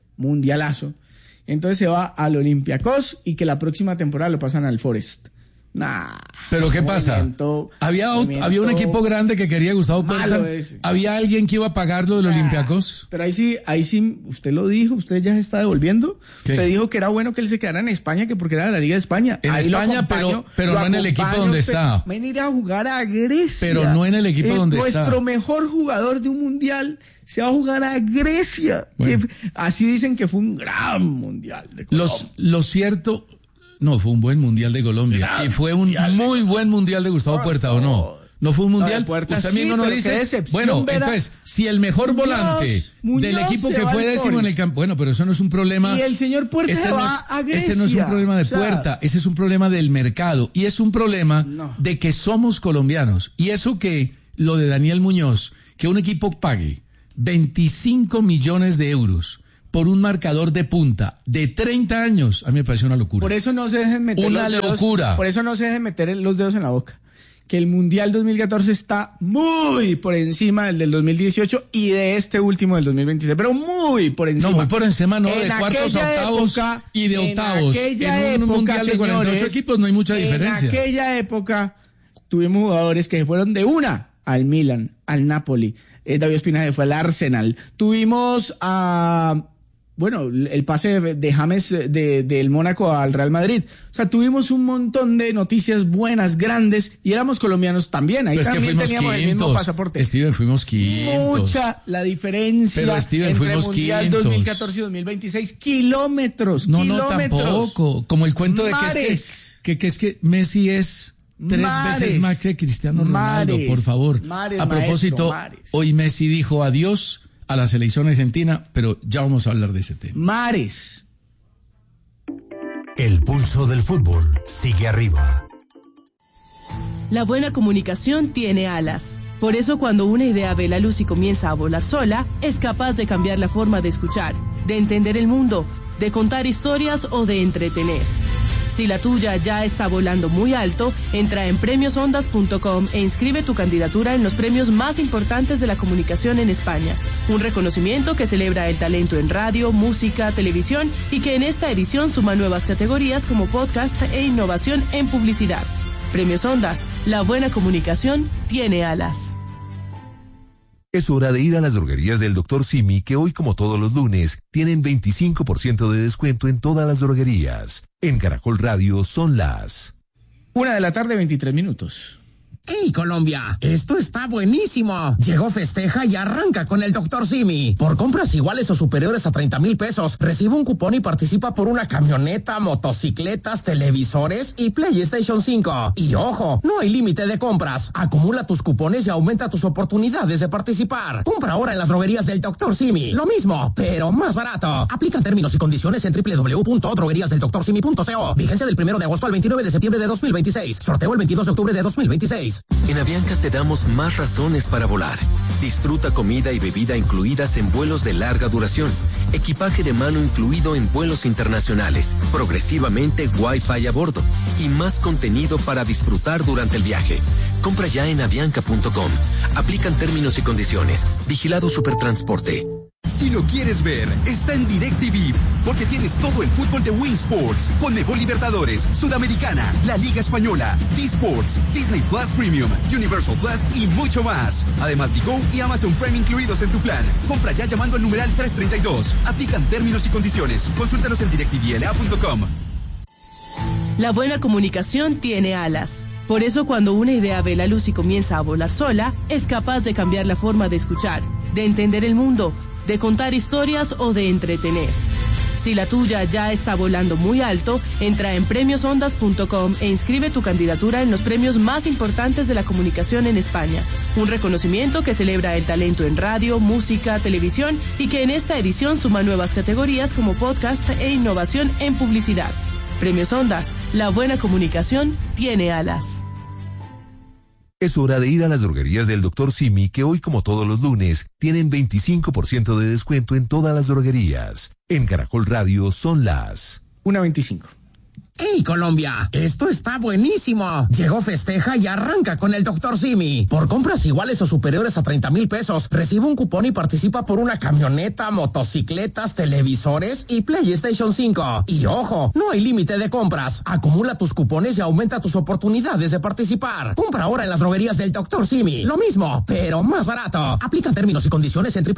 mundialazo, entonces se va al Olympiacos y que la próxima temporada lo pasan al Forest. Nah. ¿Pero qué pasa? Había un equipo grande que quería Gustavo Puerta. ¿Había alguien que iba a pagar lo del Olympiacos? Pero ahí sí, usted lo dijo, usted ya se está devolviendo. ¿Qué? Usted dijo que era bueno que él se quedara en España, que porque era de la Liga de España. En ahí España, pero no en el equipo donde está. Va a ir a jugar a Grecia. Pero no en el equipo donde está. Nuestro mejor jugador de un mundial se va a jugar a Grecia. Bueno. Así dicen que fue un gran mundial de Colombia. Lo cierto... No, fue un buen mundial de Colombia. Y fue un muy buen mundial de Gustavo Puerta, ¿o no? ¿No fue un mundial? Usted mismo no dice. Bueno, entonces, si el mejor volante del equipo que fue décimo en el campo. Bueno, pero eso no es un problema. Y el señor Puerta se va a Grecia. Ese no es un problema de Puerta, ese es un problema del mercado. Y es un problema de que somos colombianos. Y eso que lo de Daniel Muñoz, que un equipo pague 25 millones de euros por un marcador de punta de 30 años, a mí me parece una locura. Por eso no se dejen meter Por eso no se dejen meter los dedos en la boca. Que el Mundial 2014 está muy por encima del 2018 y de este último del 2026, pero muy por encima. No, muy por encima, no, de cuartos a octavos y de octavos. En un Mundial de 48 equipos no hay mucha diferencia. En aquella época tuvimos jugadores que fueron de una al Milan, al Napoli. David Ospina fue al Arsenal. Tuvimos el pase de James del Mónaco al Real Madrid. O sea, tuvimos un montón de noticias buenas, grandes, y éramos colombianos también. Ahí también teníamos el mismo pasaporte. Steven, fuimos quintos. Mucha la diferencia entre Mundial 2014 y 2026. Kilómetros. No, tampoco. Como el cuento de que es que Messi es 3 veces más que Cristiano Ronaldo, por favor. A propósito, hoy Messi dijo adiós a la selección argentina, pero ya vamos a hablar de ese tema. Mares. El pulso del fútbol sigue arriba. La buena comunicación tiene alas. Por eso cuando una idea ve la luz y comienza a volar sola, es capaz de cambiar la forma de escuchar, de entender el mundo, de contar historias o de entretener. Si la tuya ya está volando muy alto, entra en premiosondas.com e inscribe tu candidatura en los premios más importantes de la comunicación en España. Un reconocimiento que celebra el talento en radio, música, televisión y que en esta edición suma nuevas categorías como podcast e innovación en publicidad. Premios Ondas, la buena comunicación tiene alas. Es hora de ir a las droguerías del Dr. Simi, que hoy, como todos los lunes, tienen 25% de descuento en todas las droguerías. En Caracol Radio son las 1:23 p.m. ¡Hey, Colombia! ¡Esto está buenísimo! Llegó Festeja y arranca con el Dr. Simi. Por compras iguales o superiores a 30,000 pesos, recibe un cupón y participa por una camioneta, motocicletas, televisores y PlayStation 5. Y ojo, no hay límite de compras. Acumula tus cupones y aumenta tus oportunidades de participar. Compra ahora en las droguerías del Dr. Simi. Lo mismo, pero más barato. Aplican términos y condiciones en www.drogueriasdelDrSimi.co. Vigencia del 1 de agosto al 29 de septiembre de 2026. Sorteo el 22 de octubre de 2026. En Avianca te damos más razones para volar. Disfruta comida y bebida incluidas en vuelos de larga duración. Equipaje de mano incluido en vuelos internacionales. Progresivamente Wi-Fi a bordo. Y más contenido para disfrutar durante el viaje. Compra ya en avianca.com. Aplican términos y condiciones. Vigilado Supertransporte. Si lo quieres ver, está en DirecTV, porque tienes todo el fútbol de Win Sports, Conmebol Libertadores, Sudamericana, la Liga Española, D-Sports, Disney Plus Premium, Universal Plus y mucho más. Además, Bigo y Amazon Prime incluidos en tu plan. Compra ya llamando al numeral 332. Aplican términos y condiciones. Consúltanos en DirecTVLA.com. La buena comunicación tiene alas. Por eso cuando una idea ve la luz y comienza a volar sola, es capaz de cambiar la forma de escuchar, de entender el mundo, de contar historias o de entretener. Si la tuya ya está volando muy alto, entra en premiosondas.com e inscribe tu candidatura en los premios más importantes de la comunicación en España. Un reconocimiento que celebra el talento en radio, música, televisión y que en esta edición suma nuevas categorías como podcast e innovación en publicidad. Premios Ondas, la buena comunicación tiene alas. Es hora de ir a las droguerías del Dr. Simi, que hoy, como todos los lunes, tienen 25% de descuento en todas las droguerías. En Caracol Radio son las 1:25. ¡Hey, Colombia! Esto está buenísimo. Llegó Festeja y arranca con el Dr. Simi. Por compras iguales o superiores a 30,000 pesos, recibe un cupón y participa por una camioneta, motocicletas, televisores y PlayStation 5. Y ojo, no hay límite de compras. Acumula tus cupones y aumenta tus oportunidades de participar. Compra ahora en las droguerías del Dr. Simi. Lo mismo, pero más barato. Aplica términos y condiciones en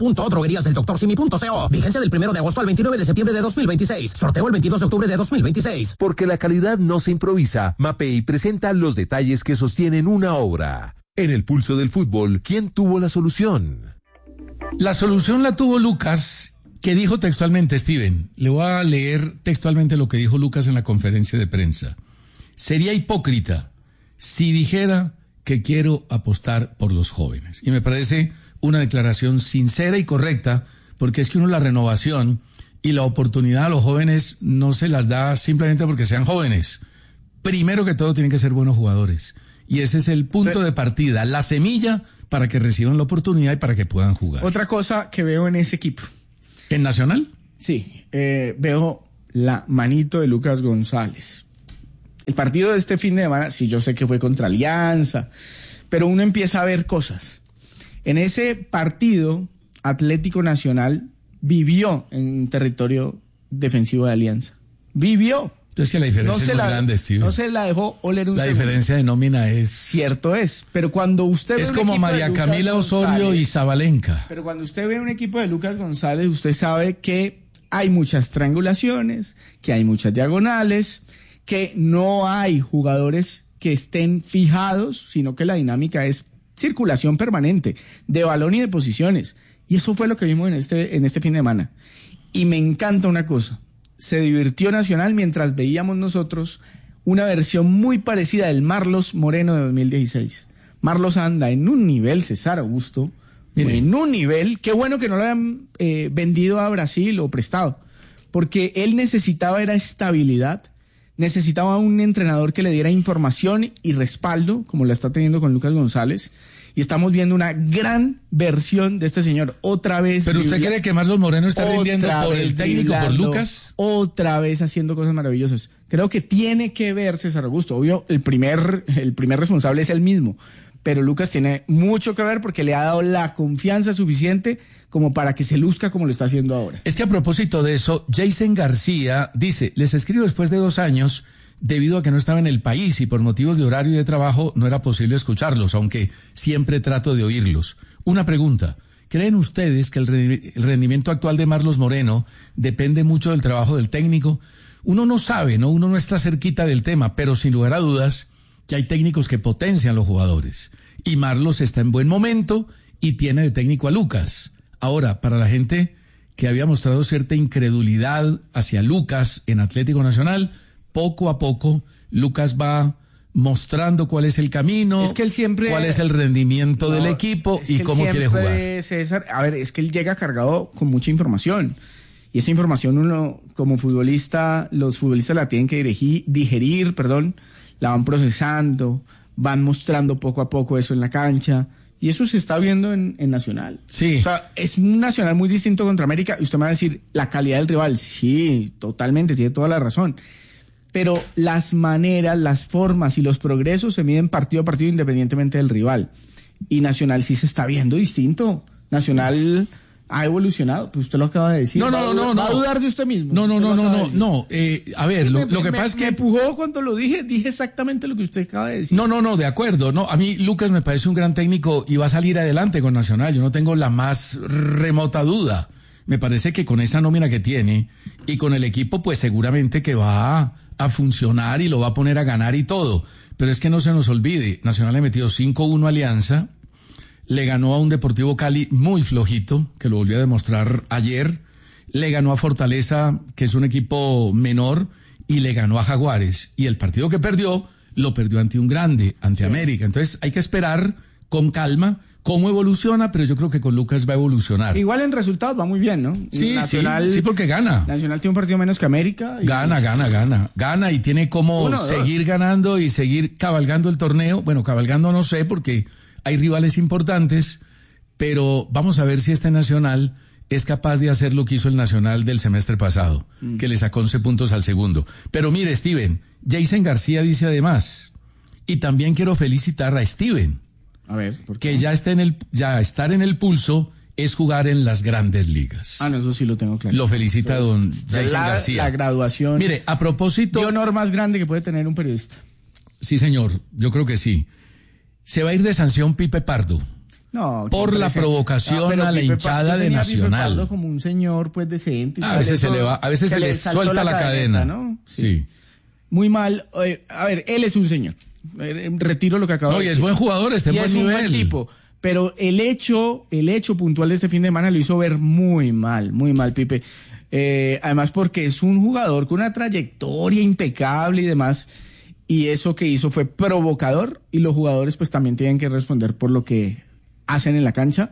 www.drogueriasdeldoctorsimi.co. Vigencia del 1 de agosto al 29 de septiembre de 2026. Sorteo el 22 de octubre de 2026. Porque la calidad no se improvisa, Mapei presenta los detalles que sostienen una obra. En el pulso del fútbol, ¿quién tuvo la solución? La solución la tuvo Lucas, que dijo textualmente, Steven, le voy a leer textualmente lo que dijo Lucas en la conferencia de prensa. Sería hipócrita si dijera que quiero apostar por los jóvenes. Y me parece una declaración sincera y correcta, porque es que la renovación y la oportunidad a los jóvenes no se las da simplemente porque sean jóvenes. Primero que todo tienen que ser buenos jugadores. Y ese es el punto de partida, la semilla para que reciban la oportunidad y para que puedan jugar. Otra cosa que veo en ese equipo. ¿En Nacional? Sí, veo la manito de Lucas González. El partido de este fin de semana, sí, yo sé que fue contra Alianza, pero uno empieza a ver cosas. En ese partido, Atlético Nacional vivió en territorio defensivo de Alianza. Vivió. Es que la diferencia es muy grande, Steve. No se la dejó oler un La segundo. diferencia de nómina es... Cierto es, pero cuando usted ve es un como equipo María de Lucas Camila Osorio González, y Zabalenka. Pero cuando usted ve un equipo de Lucas González, usted sabe que hay muchas triangulaciones, que hay muchas diagonales, que no hay jugadores que estén fijados, sino que la dinámica es circulación permanente de balón y de posiciones. Y eso fue lo que vimos en este fin de semana. Y me encanta una cosa. Se divirtió Nacional mientras veíamos nosotros una versión muy parecida del Marlos Moreno de 2016. Marlos anda en un nivel, César Augusto, en un nivel, qué bueno que no lo hayan vendido a Brasil o prestado, porque él necesitaba era estabilidad, necesitaba un entrenador que le diera información y respaldo, como la está teniendo con Lucas González. Y estamos viendo una gran versión de este señor otra vez. ¿Pero usted cree que Marlos Moreno está rindiendo por el técnico, por Lucas? Otra vez haciendo cosas maravillosas. Creo que tiene que ver César Augusto. Obvio, el primer responsable es él mismo. Pero Lucas tiene mucho que ver porque le ha dado la confianza suficiente como para que se luzca como lo está haciendo ahora. Es que a propósito de eso, Jason García dice, les escribo después de 2 años... debido a que no estaba en el país y por motivos de horario y de trabajo no era posible escucharlos, aunque siempre trato de oírlos. Una pregunta, ¿creen ustedes que el rendimiento actual de Marlos Moreno depende mucho del trabajo del técnico? Uno no sabe, ¿no? Uno no está cerquita del tema, pero sin lugar a dudas que hay técnicos que potencian los jugadores. Y Marlos está en buen momento y tiene de técnico a Lucas. Ahora, para la gente que había mostrado cierta incredulidad hacia Lucas en Atlético Nacional, poco a poco, Lucas va mostrando cuál es el camino, es que él siempre, cuál es el rendimiento del equipo y cómo quiere jugar. César, a ver, es que él llega cargado con mucha información. Y esa información uno, como futbolista, los futbolistas la tienen que digerir, la van procesando, van mostrando poco a poco eso en la cancha. Y eso se está viendo en Nacional. Sí. O sea, es un Nacional muy distinto contra América. Y usted me va a decir, la calidad del rival. Sí, totalmente, tiene toda la razón. Pero las maneras, las formas y los progresos se miden partido a partido independientemente del rival. Y Nacional sí se está viendo distinto. Nacional ha evolucionado, pues usted lo acaba de decir. No. ¿Va a dudar de usted mismo? No. A ver, lo que pasa es que... Me empujó cuando lo dije exactamente lo que usted acaba de decir. No, de acuerdo. No, a mí Lucas me parece un gran técnico y va a salir adelante con Nacional. Yo no tengo la más remota duda. Me parece que con esa nómina que tiene y con el equipo, pues seguramente que va a funcionar y lo va a poner a ganar y todo. Pero es que no se nos olvide, Nacional le metió 5-1 a Alianza, le ganó a un Deportivo Cali muy flojito, que lo volvió a demostrar ayer, le ganó a Fortaleza, que es un equipo menor, y le ganó a Jaguares. Y el partido que perdió, lo perdió ante un grande, ante América. Entonces hay que esperar con calma cómo evoluciona, pero yo creo que con Lucas va a evolucionar. Igual en resultados va muy bien, ¿no? Sí, porque gana. Nacional tiene un partido menos que América. Gana y tiene como seguir ganando y seguir cabalgando el torneo. Bueno, cabalgando no sé, porque hay rivales importantes, pero vamos a ver si este Nacional es capaz de hacer lo que hizo el Nacional del semestre pasado, que le sacó 11 puntos al segundo. Pero mire, Steven, Jason García dice además, y también quiero felicitar a Steven, a ver, ¿por qué? que ya estar en el pulso es jugar en las grandes ligas. Ah, no, eso sí lo tengo claro. Lo felicita don Jason García. La graduación. Mire, a propósito... ¿Qué honor más grande que puede tener un periodista? Sí, señor, yo creo que sí. Se va a ir de sanción Pipe Pardo. No, por la provocación a la hinchada de Nacional. Pipe Pardo como un señor pues decente. A veces se le suelta la cadena, ¿no? Sí. Muy mal. A ver, él es un señor. Retiro lo que acabo de decir. No, y es buen jugador, está en buen nivel. Es un buen tipo. Pero el hecho puntual de este fin de semana lo hizo ver muy mal Pipe. Además porque es un jugador con una trayectoria impecable y demás, y eso que hizo fue provocador, y los jugadores pues también tienen que responder por lo que hacen en la cancha,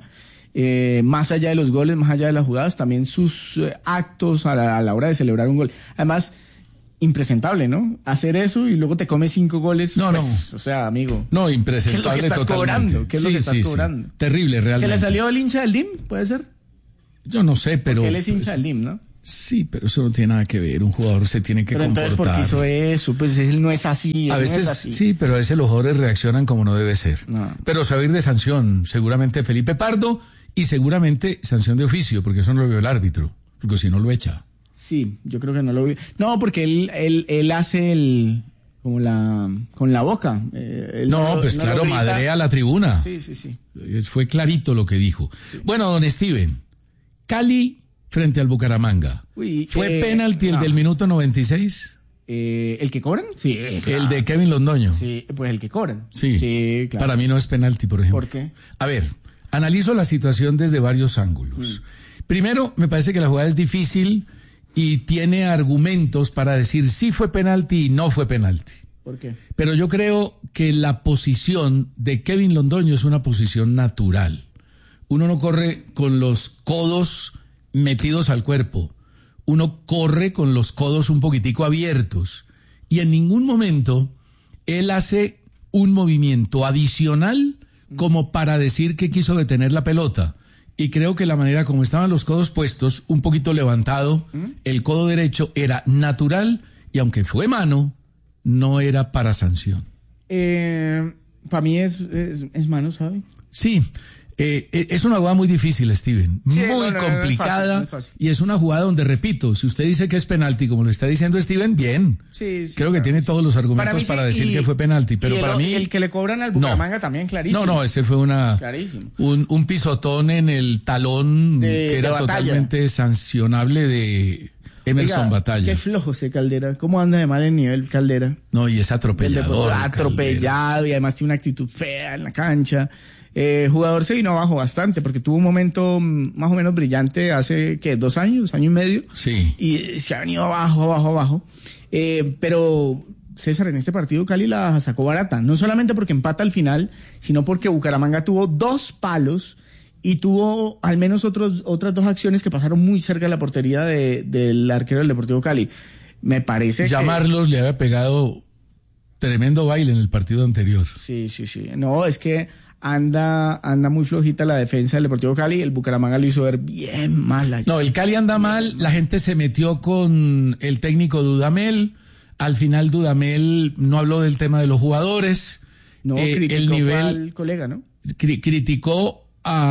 más allá de los goles, más allá de las jugadas, también sus actos a la hora de celebrar un gol. Además, impresentable, ¿no? Hacer eso y luego te comes 5 goles. No. O sea, amigo. No, impresentable. ¿Qué es lo que estás cobrando? ¿Qué es lo que estás cobrando? Terrible, realmente. ¿Se le salió el hincha del DIM? ¿Puede ser? Yo no sé, pero... Porque él es hincha del DIM, ¿no? Sí, pero eso no tiene nada que ver. Un jugador se tiene que comportar. Entonces, ¿por qué hizo eso? Pues él no es así. A veces, no es así. Sí, pero a veces los jugadores reaccionan como no debe ser. No. Pero se va a ir de sanción, seguramente Felipe Pardo, y seguramente sanción de oficio, porque eso no lo vio el árbitro, porque si no lo echa. Sí, yo creo que no lo vi. No, porque él hace con la boca. Pues claro, madrea a la tribuna. Sí. Fue clarito lo que dijo. Sí. Bueno, don Steven, Cali frente al Bucaramanga. ¿Fue penalti el del minuto 96? ¿El que cobran? Sí. Claro. El de Kevin Londoño. Sí, pues el que cobran. Sí, claro. Para mí no es penalti, por ejemplo. ¿Por qué? A ver, analizo la situación desde varios ángulos. Primero, me parece que la jugada es difícil y tiene argumentos para decir si fue penalti y no fue penalti. ¿Por qué? Pero yo creo que la posición de Kevin Londoño es una posición natural. Uno no corre con los codos metidos al cuerpo. Uno corre con los codos un poquitico abiertos. Y en ningún momento él hace un movimiento adicional como para decir que quiso detener la pelota. Y creo que la manera como estaban los codos puestos, un poquito levantado, el codo derecho era natural, y aunque fue mano, no era para sanción. Para mí es mano, ¿sabe? Sí, es una jugada muy difícil, Steven, muy complicada, es fácil. Y es una jugada donde, repito, si usted dice que es penalti, como lo está diciendo Steven, bien. Sí, creo que tiene todos los argumentos para decir que fue penalti, pero para mí... el que le cobran al Bucaramanga también, clarísimo. No, ese fue un pisotón en el talón que era totalmente sancionable de Emerson Batalla. Qué flojo ese Caldera. ¿Cómo anda de mal el nivel Caldera? No, y es atropellador. Atropellado, y además tiene una actitud fea en la cancha. Jugador se vino abajo bastante porque tuvo un momento más o menos brillante hace, 2 años, año y medio. Sí. Y se ha venido abajo. Pero César, en este partido Cali la sacó barata. No solamente porque empata al final, sino porque Bucaramanga tuvo 2 palos y tuvo al menos otras 2 acciones que pasaron muy cerca de la portería del arquero del Deportivo Cali. Me parece Llamarlos le había pegado tremendo baile en el partido anterior. Sí. No, es que anda muy flojita la defensa del Deportivo Cali. El Bucaramanga lo hizo ver bien mal. No, el Cali anda mal. La gente se metió con el técnico Dudamel. Al final Dudamel no habló del tema de los jugadores. No, criticó al colega, ¿no? Criticó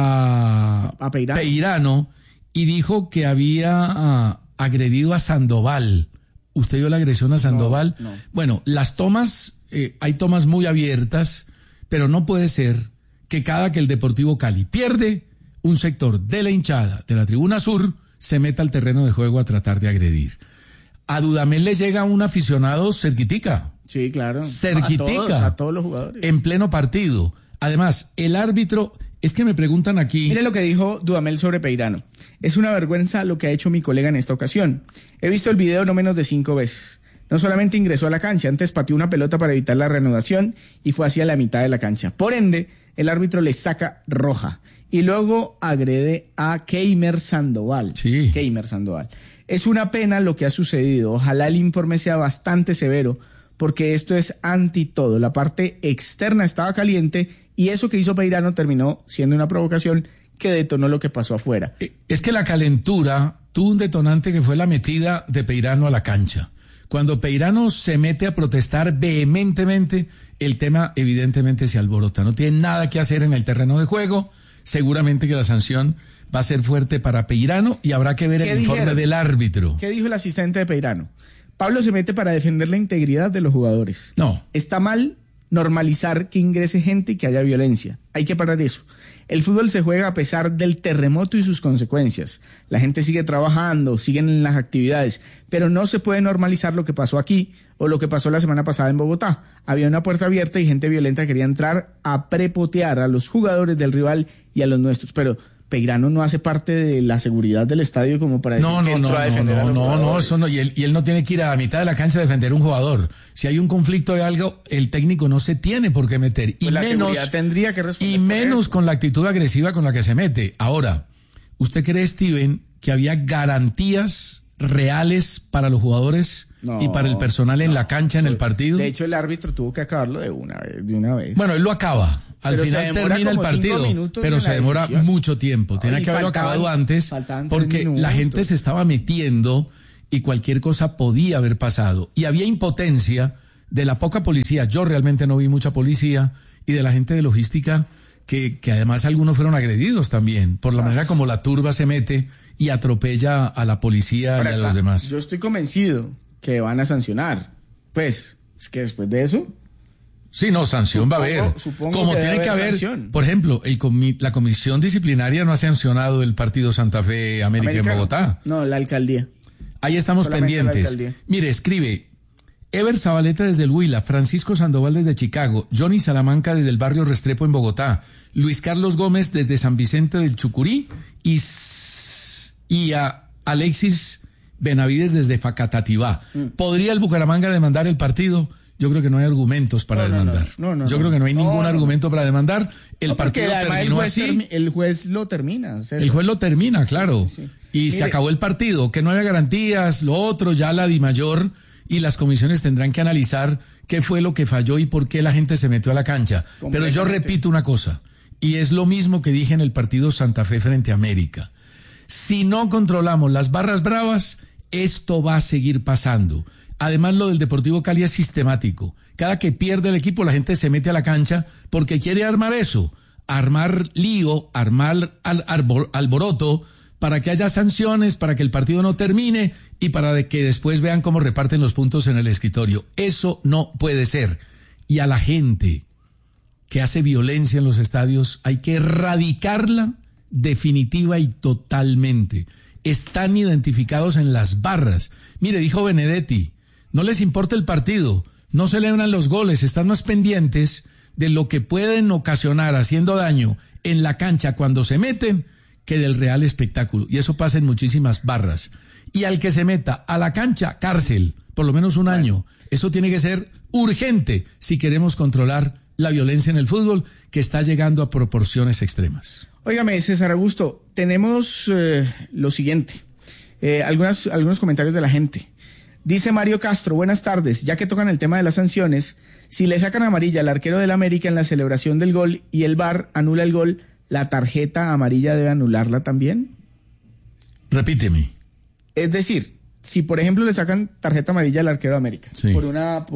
a Peirano y dijo que había agredido a Sandoval. ¿Usted vio la agresión a Sandoval? No. Bueno, las tomas, hay tomas muy abiertas, pero no puede ser que cada que el Deportivo Cali pierde, un sector de la hinchada de la tribuna sur se meta al terreno de juego a tratar de agredir. A Dudamel le llega un aficionado cerquitica. Sí, claro. Cerquitica. A todos los jugadores. En pleno partido. Además, el árbitro, es que me preguntan aquí... Mire lo que dijo Dudamel sobre Peirano. Es una vergüenza lo que ha hecho mi colega en esta ocasión. He visto el video no menos de 5 veces. No solamente ingresó a la cancha, antes pateó una pelota para evitar la reanudación y fue hacia la mitad de la cancha. Por ende, el árbitro le saca roja y luego agrede a Keimer Sandoval. Sí. Keimer Sandoval. Es una pena lo que ha sucedido. Ojalá el informe sea bastante severo, porque esto es anti todo. La parte externa estaba caliente y eso que hizo Peirano terminó siendo una provocación que detonó lo que pasó afuera. Es que la calentura tuvo un detonante que fue la metida de Peirano a la cancha. Cuando Peirano se mete a protestar vehementemente, el tema evidentemente se alborota. No tiene nada que hacer en el terreno de juego. Seguramente que la sanción va a ser fuerte para Peirano y habrá que ver el informe del árbitro. ¿Qué dijo el asistente de Peirano? Pablo se mete para defender la integridad de los jugadores. No. Está mal normalizar que ingrese gente y que haya violencia. Hay que parar eso. El fútbol se juega a pesar del terremoto y sus consecuencias. La gente sigue trabajando, siguen en las actividades, pero no se puede normalizar lo que pasó aquí o lo que pasó la semana pasada en Bogotá. Había una puerta abierta y gente violenta quería entrar a prepotear a los jugadores del rival y a los nuestros, pero Peirano no hace parte de la seguridad del estadio como para decir que entró a defender a los jugadores. No, eso no, y él no tiene que ir a la mitad de la cancha a defender a un jugador. Si hay un conflicto de algo, el técnico no se tiene por qué meter. Y pues la menos, seguridad tendría que responder. Y menos con la actitud agresiva con la que se mete. Ahora, ¿usted cree, Steven, que había garantías reales para los jugadores y para el personal en la cancha, en el partido? De hecho, el árbitro tuvo que acabarlo de una vez. Bueno, él lo acaba. Al final termina el partido, pero se demora mucho tiempo. Tenía que haberlo acabado antes, porque la gente se estaba metiendo y cualquier cosa podía haber pasado. Y había impotencia de la poca policía. Yo realmente no vi mucha policía, y de la gente de logística, que además algunos fueron agredidos también, por la manera como la turba se mete y atropella a la policía y a los demás. Yo estoy convencido que van a sancionar. Pues, es que después de eso... Sí, no, sanción va a haber. Como tiene que haber, sanción. Por ejemplo, la comisión disciplinaria no ha sancionado el partido Santa Fe América en Bogotá. No, la alcaldía. Ahí estamos pendientes. Mire, escribe Ever Zabaleta desde el Huila, Francisco Sandoval desde Chicago, Johnny Salamanca desde el barrio Restrepo en Bogotá, Luis Carlos Gómez desde San Vicente del Chucurí y a Alexis Benavides desde Facatativá. ¿Podría el Bucaramanga demandar el partido? Yo creo que no hay argumentos para demandar. Yo creo que no hay ningún argumento para demandar. El partido terminó así. El juez lo termina. El juez lo termina, claro. Sí. Y se acabó el partido. Que no haya garantías, lo otro, ya la DIMAYOR y las comisiones tendrán que analizar qué fue lo que falló y por qué la gente se metió a la cancha. Pero yo repito una cosa, y es lo mismo que dije en el partido Santa Fe frente a América. Si no controlamos las barras bravas, esto va a seguir pasando. Además, lo del Deportivo Cali es sistemático. Cada que pierde el equipo, la gente se mete a la cancha porque quiere armar eso, armar lío, armar alboroto, para que haya sanciones, para que el partido no termine y para que después vean cómo reparten los puntos en el escritorio. Eso no puede ser. Y a la gente que hace violencia en los estadios hay que erradicarla definitiva y totalmente. Están identificados en las barras. Mire, dijo Benedetti, no les importa el partido, no celebran los goles, están más pendientes de lo que pueden ocasionar haciendo daño en la cancha cuando se meten que del real espectáculo. Y eso pasa en muchísimas barras. Y al que se meta a la cancha, cárcel, por lo menos un año. Eso tiene que ser urgente si queremos controlar la violencia en el fútbol, que está llegando a proporciones extremas. Óigame, César Augusto, tenemos lo siguiente, algunos comentarios de la gente. Dice Mario Castro, buenas tardes, ya que tocan el tema de las sanciones, si le sacan amarilla al arquero del América en la celebración del gol y el VAR anula el gol, ¿la tarjeta amarilla debe anularla también? Repíteme. Es decir, si por ejemplo le sacan tarjeta amarilla al arquero de América, sí, por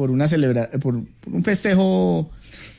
un festejo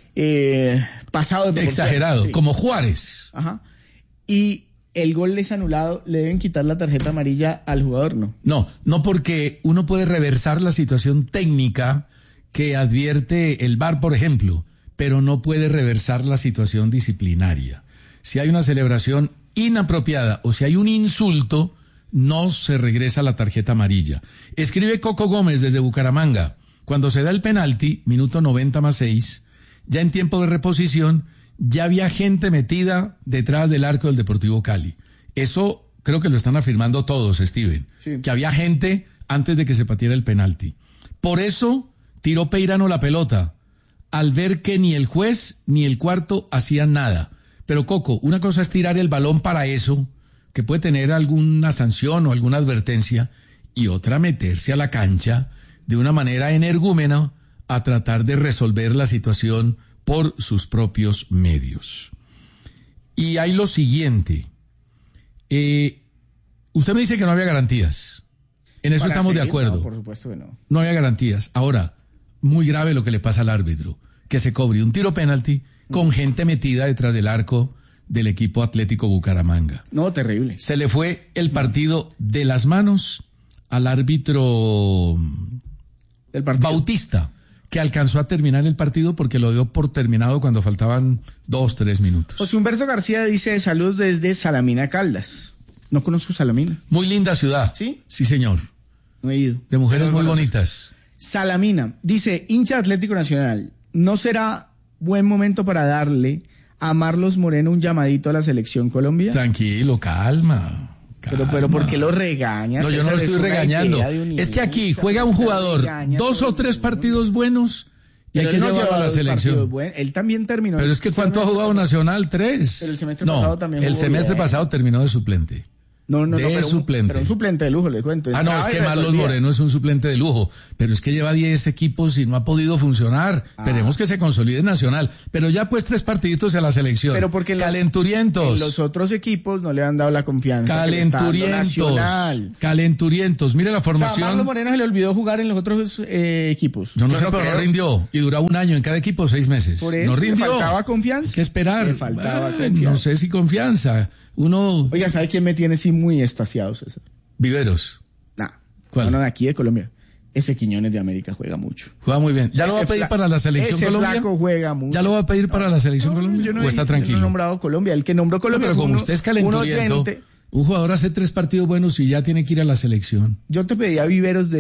pasado de exagerado, sí, como Juárez. Ajá. Y el gol es anulado, ¿le deben quitar la tarjeta amarilla al jugador? No, porque uno puede reversar la situación técnica que advierte el VAR, por ejemplo, pero no puede reversar la situación disciplinaria. Si hay una celebración inapropiada o si hay un insulto, no se regresa la tarjeta amarilla. Escribe Coco Gómez desde Bucaramanga, cuando se da el penalti, minuto 90+6, ya en tiempo de reposición, ya había gente metida detrás del arco del Deportivo Cali. Eso creo que lo están afirmando todos, Steven, sí, que había gente antes de que se pateara el penalti. Por eso tiró Peirano la pelota, al ver que ni el juez ni el cuarto hacían nada. Pero Coco, una cosa es tirar el balón para eso, que puede tener alguna sanción o alguna advertencia, y otra meterse a la cancha de una manera energúmena a tratar de resolver la situación por sus propios medios. Y hay lo siguiente. Usted me dice que no había garantías. En eso estamos de acuerdo. No, por supuesto que no. No había garantías. Ahora, muy grave lo que le pasa al árbitro, que se cobre un tiro penalti con gente metida detrás del arco del equipo Atlético Bucaramanga. No, terrible. Se le fue el partido de las manos al árbitro Bautista, que alcanzó a terminar el partido porque lo dio por terminado cuando faltaban 2-3 minutos. José Humberto García dice: saludos desde Salamina, Caldas. No conozco Salamina. Muy linda ciudad. ¿Sí? Sí, señor. No he ido. De mujeres muy bonitas. Salamina dice: hincha Atlético Nacional, ¿no será buen momento para darle a Marlos Moreno un llamadito a la selección Colombia? Tranquilo, calma. Pero ¿por qué lo regañas? No, yo no lo estoy regañando. Es que aquí juega un jugador 2 o 3 partidos buenos y hay que llevarlo a la selección. Él también terminó. Pero es que ¿cuánto ha jugado Nacional? 3. Pero el semestre pasado también jugó. El semestre pasado terminó de suplente. No, pero suplente. Pero un suplente de lujo, le cuento. No, es que Marlos Moreno es un suplente de lujo, pero es que lleva 10 equipos y no ha podido funcionar. Esperemos que se consolide en Nacional, pero ya pues 3 partiditos a la selección. Pero porque calenturientos. En los otros equipos no le han dado la confianza. Calenturientos. Mire la formación. A Marlos Moreno se le olvidó jugar en los otros equipos. Yo no sé, pero no rindió y duraba 1 año en cada equipo, 6 meses. Por eso, no rindió. ¿Le faltaba confianza? Hay que esperar. Le faltaba confianza. No sé si confianza. Oiga, ¿sabe quién me tiene sí muy extasiado, César? Viveros. ¿Cuál? No, de aquí de Colombia. Ese Quiñones de América juega mucho. Juega muy bien. ¿Ya lo va a pedir para la selección Colombia? Ese flaco juega mucho. ¿Ya lo va a pedir para la selección Colombia? ¿O está tranquilo? Yo no he nombrado Colombia. El que nombró Colombia pero como usted es calenturiento, un jugador hace 3 partidos buenos y ya tiene que ir a la selección. Yo te pedí a Viveros de